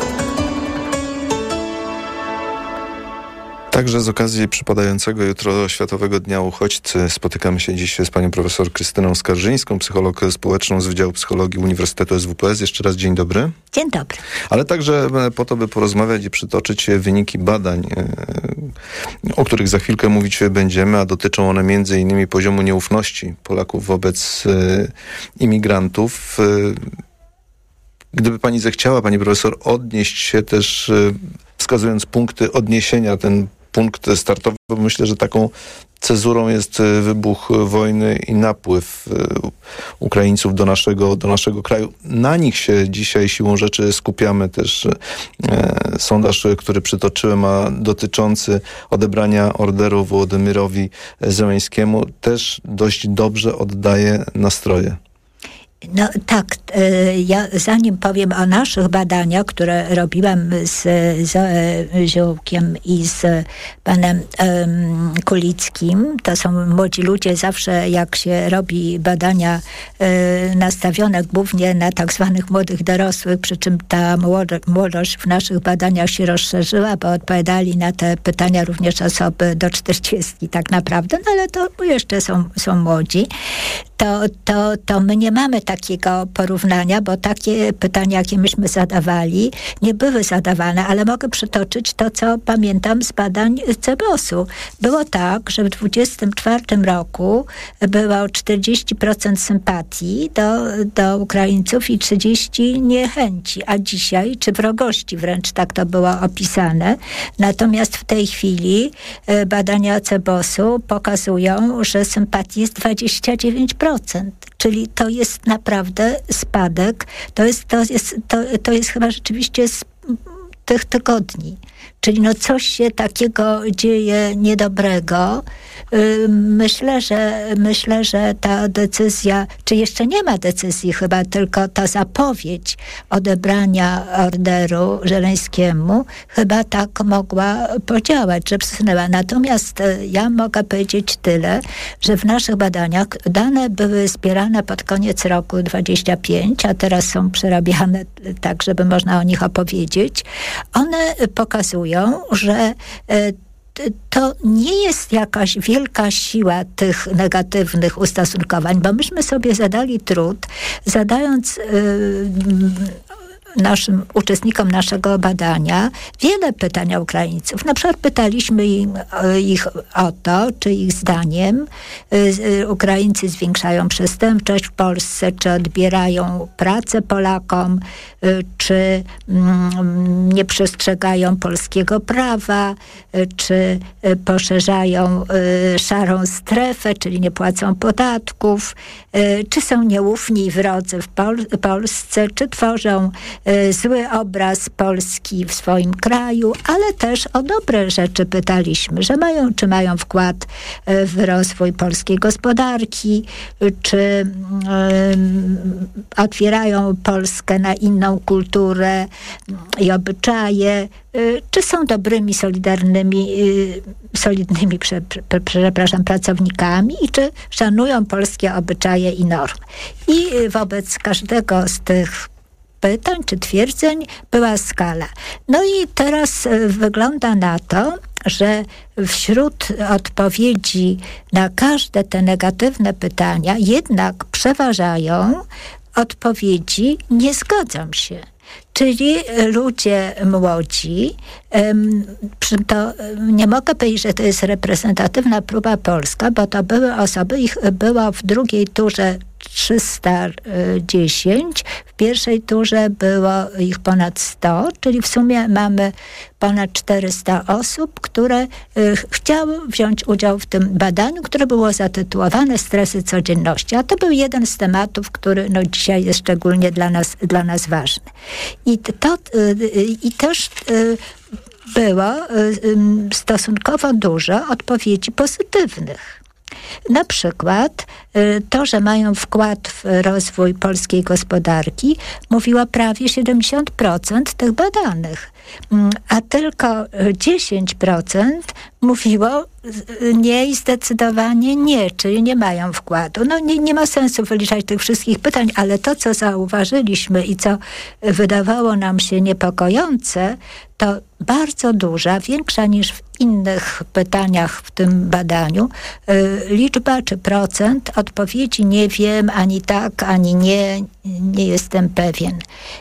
Także z okazji przypadającego jutro Światowego Dnia Uchodźcy spotykamy się dziś z panią profesor Krystyną Skarżyńską, psycholog społeczną z Wydziału Psychologii Uniwersytetu S W P S. Jeszcze raz dzień dobry. Dzień dobry. Ale także po to, by porozmawiać i przytoczyć wyniki badań, o których za chwilkę mówić będziemy, a dotyczą one między innymi poziomu nieufności Polaków wobec imigrantów. Gdyby pani zechciała, pani profesor, odnieść się też, wskazując punkty odniesienia, ten punkt startowy, bo myślę, że taką cezurą jest wybuch wojny i napływ Ukraińców do naszego, do naszego kraju. Na nich się dzisiaj siłą rzeczy skupiamy. Też e, sondaż, który przytoczyłem, a dotyczący odebrania orderu Wołodymyrowi Zełenskiemu, też dość dobrze oddaje nastroje. No tak, ja zanim powiem o naszych badaniach, które robiłam z, z Ziołkiem i z panem um, Kulickim, to są młodzi ludzie, zawsze jak się robi badania um, nastawione głównie na tak zwanych młodych dorosłych, przy czym ta młodość w naszych badaniach się rozszerzyła, bo odpowiadali na te pytania również osoby do czterdziestki tak naprawdę, no ale to jeszcze są, są młodzi. To, to, to my nie mamy takiego porównania, bo takie pytania, jakie myśmy zadawali, nie były zadawane, ale mogę przytoczyć to, co pamiętam z badań Cebosu. Było tak, że w dwudziestym czwartym roku było czterdzieści procent sympatii do, do Ukraińców i trzydzieści procent niechęci, a dzisiaj, czy wrogości wręcz, tak to było opisane. Natomiast w tej chwili badania Cebosu pokazują, że sympatii jest dwadzieścia dziewięć procent. Czyli to jest naprawdę spadek. To jest, to jest, to, to jest chyba rzeczywiście z tych tygodni. Czyli no coś się takiego dzieje niedobrego. Myślę, że myślę, że ta decyzja, czy jeszcze nie ma decyzji chyba, tylko ta zapowiedź odebrania orderu Żeleńskiemu chyba tak mogła podziałać, że przesunęła. Natomiast ja mogę powiedzieć tyle, że w naszych badaniach dane były zbierane pod koniec roku dwudziestego piątego, a teraz są przerabiane tak, żeby można o nich opowiedzieć. One pokazują, że to nie jest jakaś wielka siła tych negatywnych ustosunkowań, bo myśmy sobie zadali trud, zadając yy, naszym uczestnikom naszego badania wiele pytań o Ukraińców. Na przykład pytaliśmy im, ich o to, czy ich zdaniem y, Ukraińcy zwiększają przestępczość w Polsce, czy odbierają pracę Polakom, y, czy y, nie przestrzegają polskiego prawa, y, czy y, poszerzają y, szarą strefę, czyli nie płacą podatków, y, czy są nieufni i wrodzy w Pol- Polsce, czy tworzą zły obraz Polski w swoim kraju, ale też o dobre rzeczy pytaliśmy, że mają, czy mają wkład w rozwój polskiej gospodarki, czy um, otwierają Polskę na inną kulturę i obyczaje, czy są dobrymi, solidarnymi, solidnymi, prze, prze, przepraszam, pracownikami i czy szanują polskie obyczaje i normy. I wobec każdego z tych pytań czy twierdzeń była skala. No i teraz wygląda na to, że wśród odpowiedzi na każde te negatywne pytania jednak przeważają odpowiedzi nie zgadzam się. Czyli ludzie młodzi, to nie mogę powiedzieć, że to jest reprezentatywna próba polska, bo to były osoby, ich było w drugiej turze trzysta dziesięć, w pierwszej turze było ich ponad sto, czyli w sumie mamy ponad czterysta osób, które chciały wziąć udział w tym badaniu, które było zatytułowane Stresy codzienności. A to był jeden z tematów, który no, dzisiaj jest szczególnie dla nas, dla nas ważny. I, to, i też było stosunkowo dużo odpowiedzi pozytywnych. Na przykład to, że mają wkład w rozwój polskiej gospodarki, mówiło prawie siedemdziesiąt procent tych badanych, a tylko dziesięć procent mówiło nie i zdecydowanie nie, czyli nie mają wkładu. No nie, nie ma sensu wyliczać tych wszystkich pytań, ale to, co zauważyliśmy i co wydawało nam się niepokojące, to bardzo duża, większa niż w innych pytaniach w tym badaniu, liczba czy procent odpowiedzi nie wiem, ani tak, ani nie, nie jestem pewien.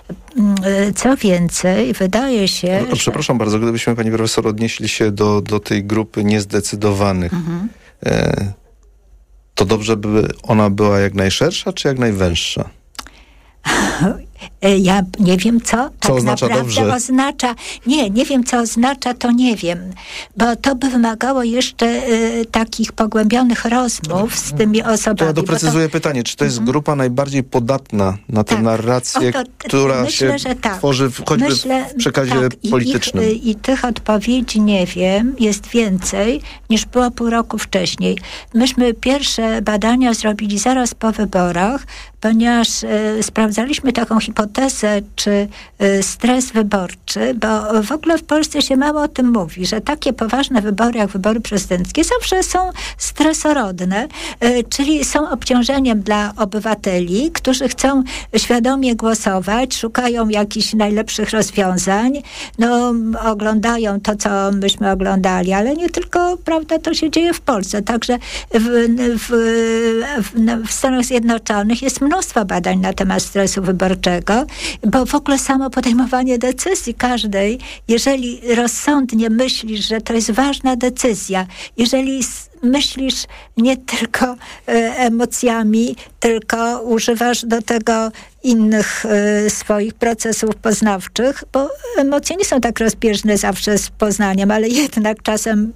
Co więcej, wydaje się... No, przepraszam że... bardzo, gdybyśmy, pani profesor, odnieśli się do, do tej grupy niezdecydowanych, mhm. e, to dobrze by ona była jak najszersza, czy jak najwęższa? Ja nie wiem, co co tak oznacza naprawdę dobrze? oznacza. Nie, nie wiem, co oznacza, to nie wiem. Bo to by wymagało jeszcze y, takich pogłębionych rozmów z tymi osobami. To ja doprecyzuję to... pytanie. Czy to jest Mhm. grupa najbardziej podatna na tę Tak. narrację, O, to, która myślę, się że tak. tworzy w, choćby myślę, w przekazie tak, politycznym? I, ich, I tych odpowiedzi nie wiem. Jest więcej niż było pół roku wcześniej. Myśmy pierwsze badania zrobili zaraz po wyborach, ponieważ y, sprawdzaliśmy taką hipotezę, czy y, stres wyborczy, bo w ogóle w Polsce się mało o tym mówi, że takie poważne wybory, jak wybory prezydenckie, zawsze są stresorodne, y, czyli są obciążeniem dla obywateli, którzy chcą świadomie głosować, szukają jakichś najlepszych rozwiązań, no oglądają to, co myśmy oglądali, ale nie tylko, prawda, to się dzieje w Polsce. Także w, w, w, w Stanach Zjednoczonych jest mnóstwo badań na temat stresu wyborczego, bo w ogóle samo podejmowanie decyzji każdej, jeżeli rozsądnie myślisz, że to jest ważna decyzja, jeżeli myślisz nie tylko e, emocjami, tylko używasz do tego innych e, swoich procesów poznawczych, bo emocje nie są tak rozbieżne zawsze z poznaniem, ale jednak czasem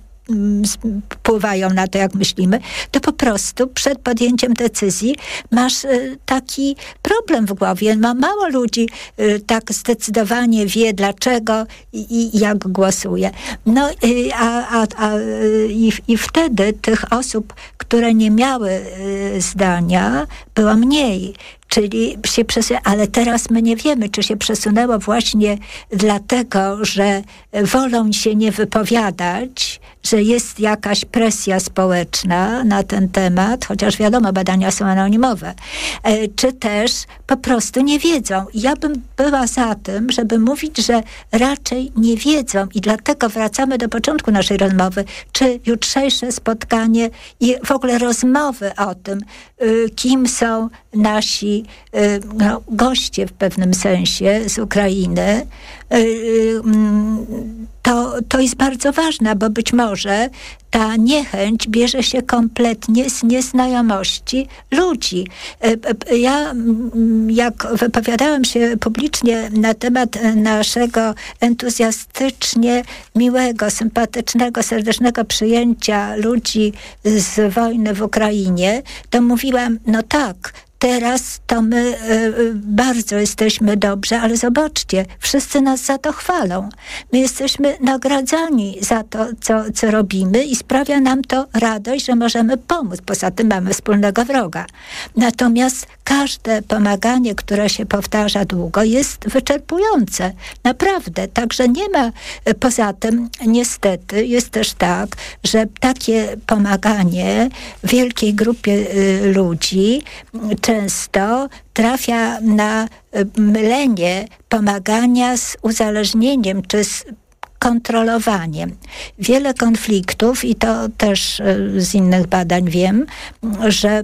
wpływają na to, jak myślimy, to po prostu przed podjęciem decyzji masz y, taki problem w głowie. Ma mało ludzi y, tak zdecydowanie wie, dlaczego i, i jak głosuje. No y, a, a, a, y, i, i wtedy tych osób, które nie miały y, zdania, było mniej. Czyli się przesunęło, ale teraz my nie wiemy, czy się przesunęło właśnie dlatego, że wolą się nie wypowiadać, że jest jakaś presja społeczna na ten temat, chociaż wiadomo, badania są anonimowe, czy też po prostu nie wiedzą. Ja bym była za tym, żeby mówić, że raczej nie wiedzą i dlatego wracamy do początku naszej rozmowy, czy jutrzejsze spotkanie i w ogóle rozmowy o tym, kim są nasi no, goście w pewnym sensie z Ukrainy, to, to jest bardzo ważne, bo być może ta niechęć bierze się kompletnie z nieznajomości ludzi. Ja, jak wypowiadałam się publicznie na temat naszego entuzjastycznie miłego, sympatycznego, serdecznego przyjęcia ludzi z wojny w Ukrainie, to mówiłam, no tak, teraz to my y, bardzo jesteśmy dobrze, ale zobaczcie, wszyscy nas za to chwalą. My jesteśmy nagradzani za to, co, co robimy i sprawia nam to radość, że możemy pomóc. Poza tym mamy wspólnego wroga. Natomiast każde pomaganie, które się powtarza długo, jest wyczerpujące. Naprawdę. Także nie ma, poza tym niestety jest też tak, że takie pomaganie wielkiej grupie y, ludzi często trafia na mylenie pomagania z uzależnieniem czy z kontrolowaniem. Wiele konfliktów, i to też z innych badań wiem, że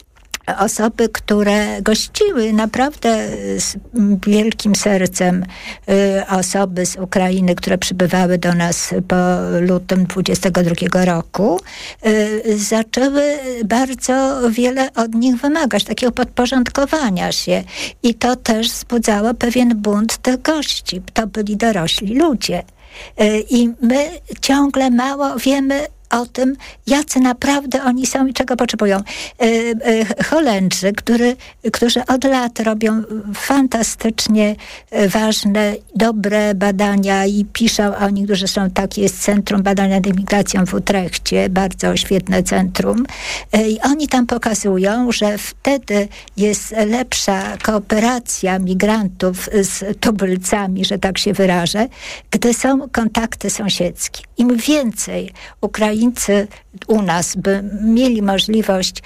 osoby, które gościły naprawdę z wielkim sercem y, osoby z Ukrainy, które przybywały do nas po lutym dwudziestego drugiego roku, y, zaczęły bardzo wiele od nich wymagać, takiego podporządkowania się. I to też wzbudzało pewien bunt tych gości. To byli dorośli ludzie. Y, I my ciągle mało wiemy o tym, jacy naprawdę oni są i czego potrzebują. Holendrzy, który, którzy od lat robią fantastycznie ważne, dobre badania i piszą o nich, zresztą takie jest Centrum Badania nad Imigracją w Utrechcie, bardzo świetne centrum. I oni tam pokazują, że wtedy jest lepsza kooperacja migrantów z tubylcami, że tak się wyrażę, gdy są kontakty sąsiedzkie. Im więcej Ukraińcy u nas by mieli możliwość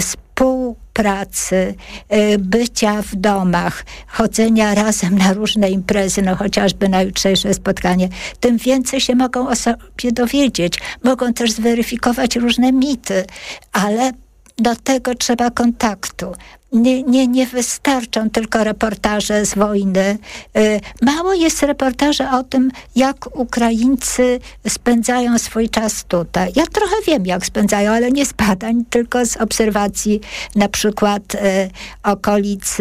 współpracy, bycia w domach, chodzenia razem na różne imprezy, no chociażby na jutrzejsze spotkanie, tym więcej się mogą o sobie dowiedzieć. Mogą też zweryfikować różne mity, ale do tego trzeba kontaktu. nie, nie, nie wystarczą tylko reportaże z wojny. Mało jest reportaży o tym, jak Ukraińcy spędzają swój czas tutaj. Ja trochę wiem, jak spędzają, ale nie z badań, tylko z obserwacji na przykład okolic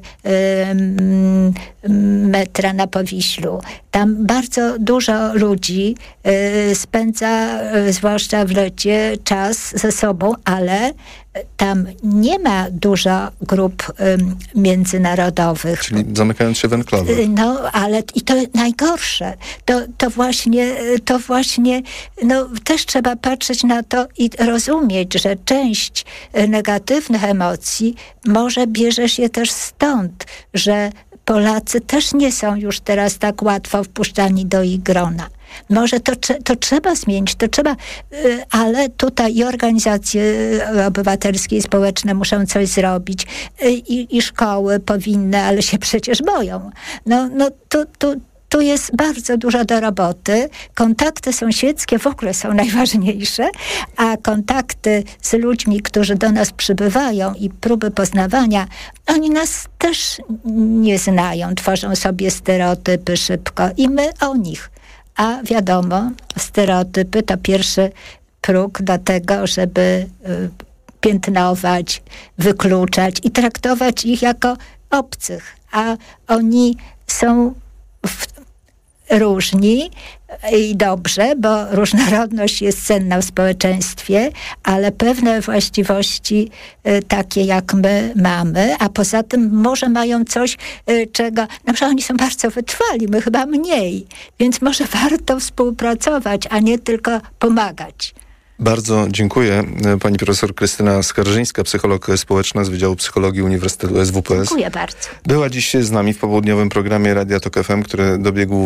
metra na Powiślu. Tam bardzo dużo ludzi spędza, zwłaszcza w lecie, czas ze sobą, ale tam nie ma dużo grup um, międzynarodowych. Czyli zamykając się w enklawy. No, ale i to najgorsze. To, to właśnie, to właśnie, no też trzeba patrzeć na to i rozumieć, że część negatywnych emocji może bierze się też stąd, że Polacy też nie są już teraz tak łatwo wpuszczani do ich grona. Może to, to trzeba zmienić, to trzeba, ale tutaj i organizacje obywatelskie i społeczne muszą coś zrobić i, i szkoły powinny, ale się przecież boją. No, no tu, tu, tu jest bardzo dużo do roboty. Kontakty sąsiedzkie w ogóle są najważniejsze, a kontakty z ludźmi, którzy do nas przybywają i próby poznawania, oni nas też nie znają, tworzą sobie stereotypy szybko i my o nich. A wiadomo, stereotypy to pierwszy próg do tego, żeby y, piętnować, wykluczać i traktować ich jako obcych. A oni są w, różni i dobrze, bo różnorodność jest cenna w społeczeństwie, ale pewne właściwości y, takie jak my mamy, a poza tym może mają coś, y, czego, na przykład oni są bardzo wytrwali, my chyba mniej, więc może warto współpracować, a nie tylko pomagać. Bardzo dziękuję. Pani profesor Krystyna Skarżyńska, psycholog społeczna z Wydziału Psychologii Uniwersytetu S W P S. Dziękuję bardzo. Była dziś z nami w popołudniowym programie Radia Tok F M, który dobiegł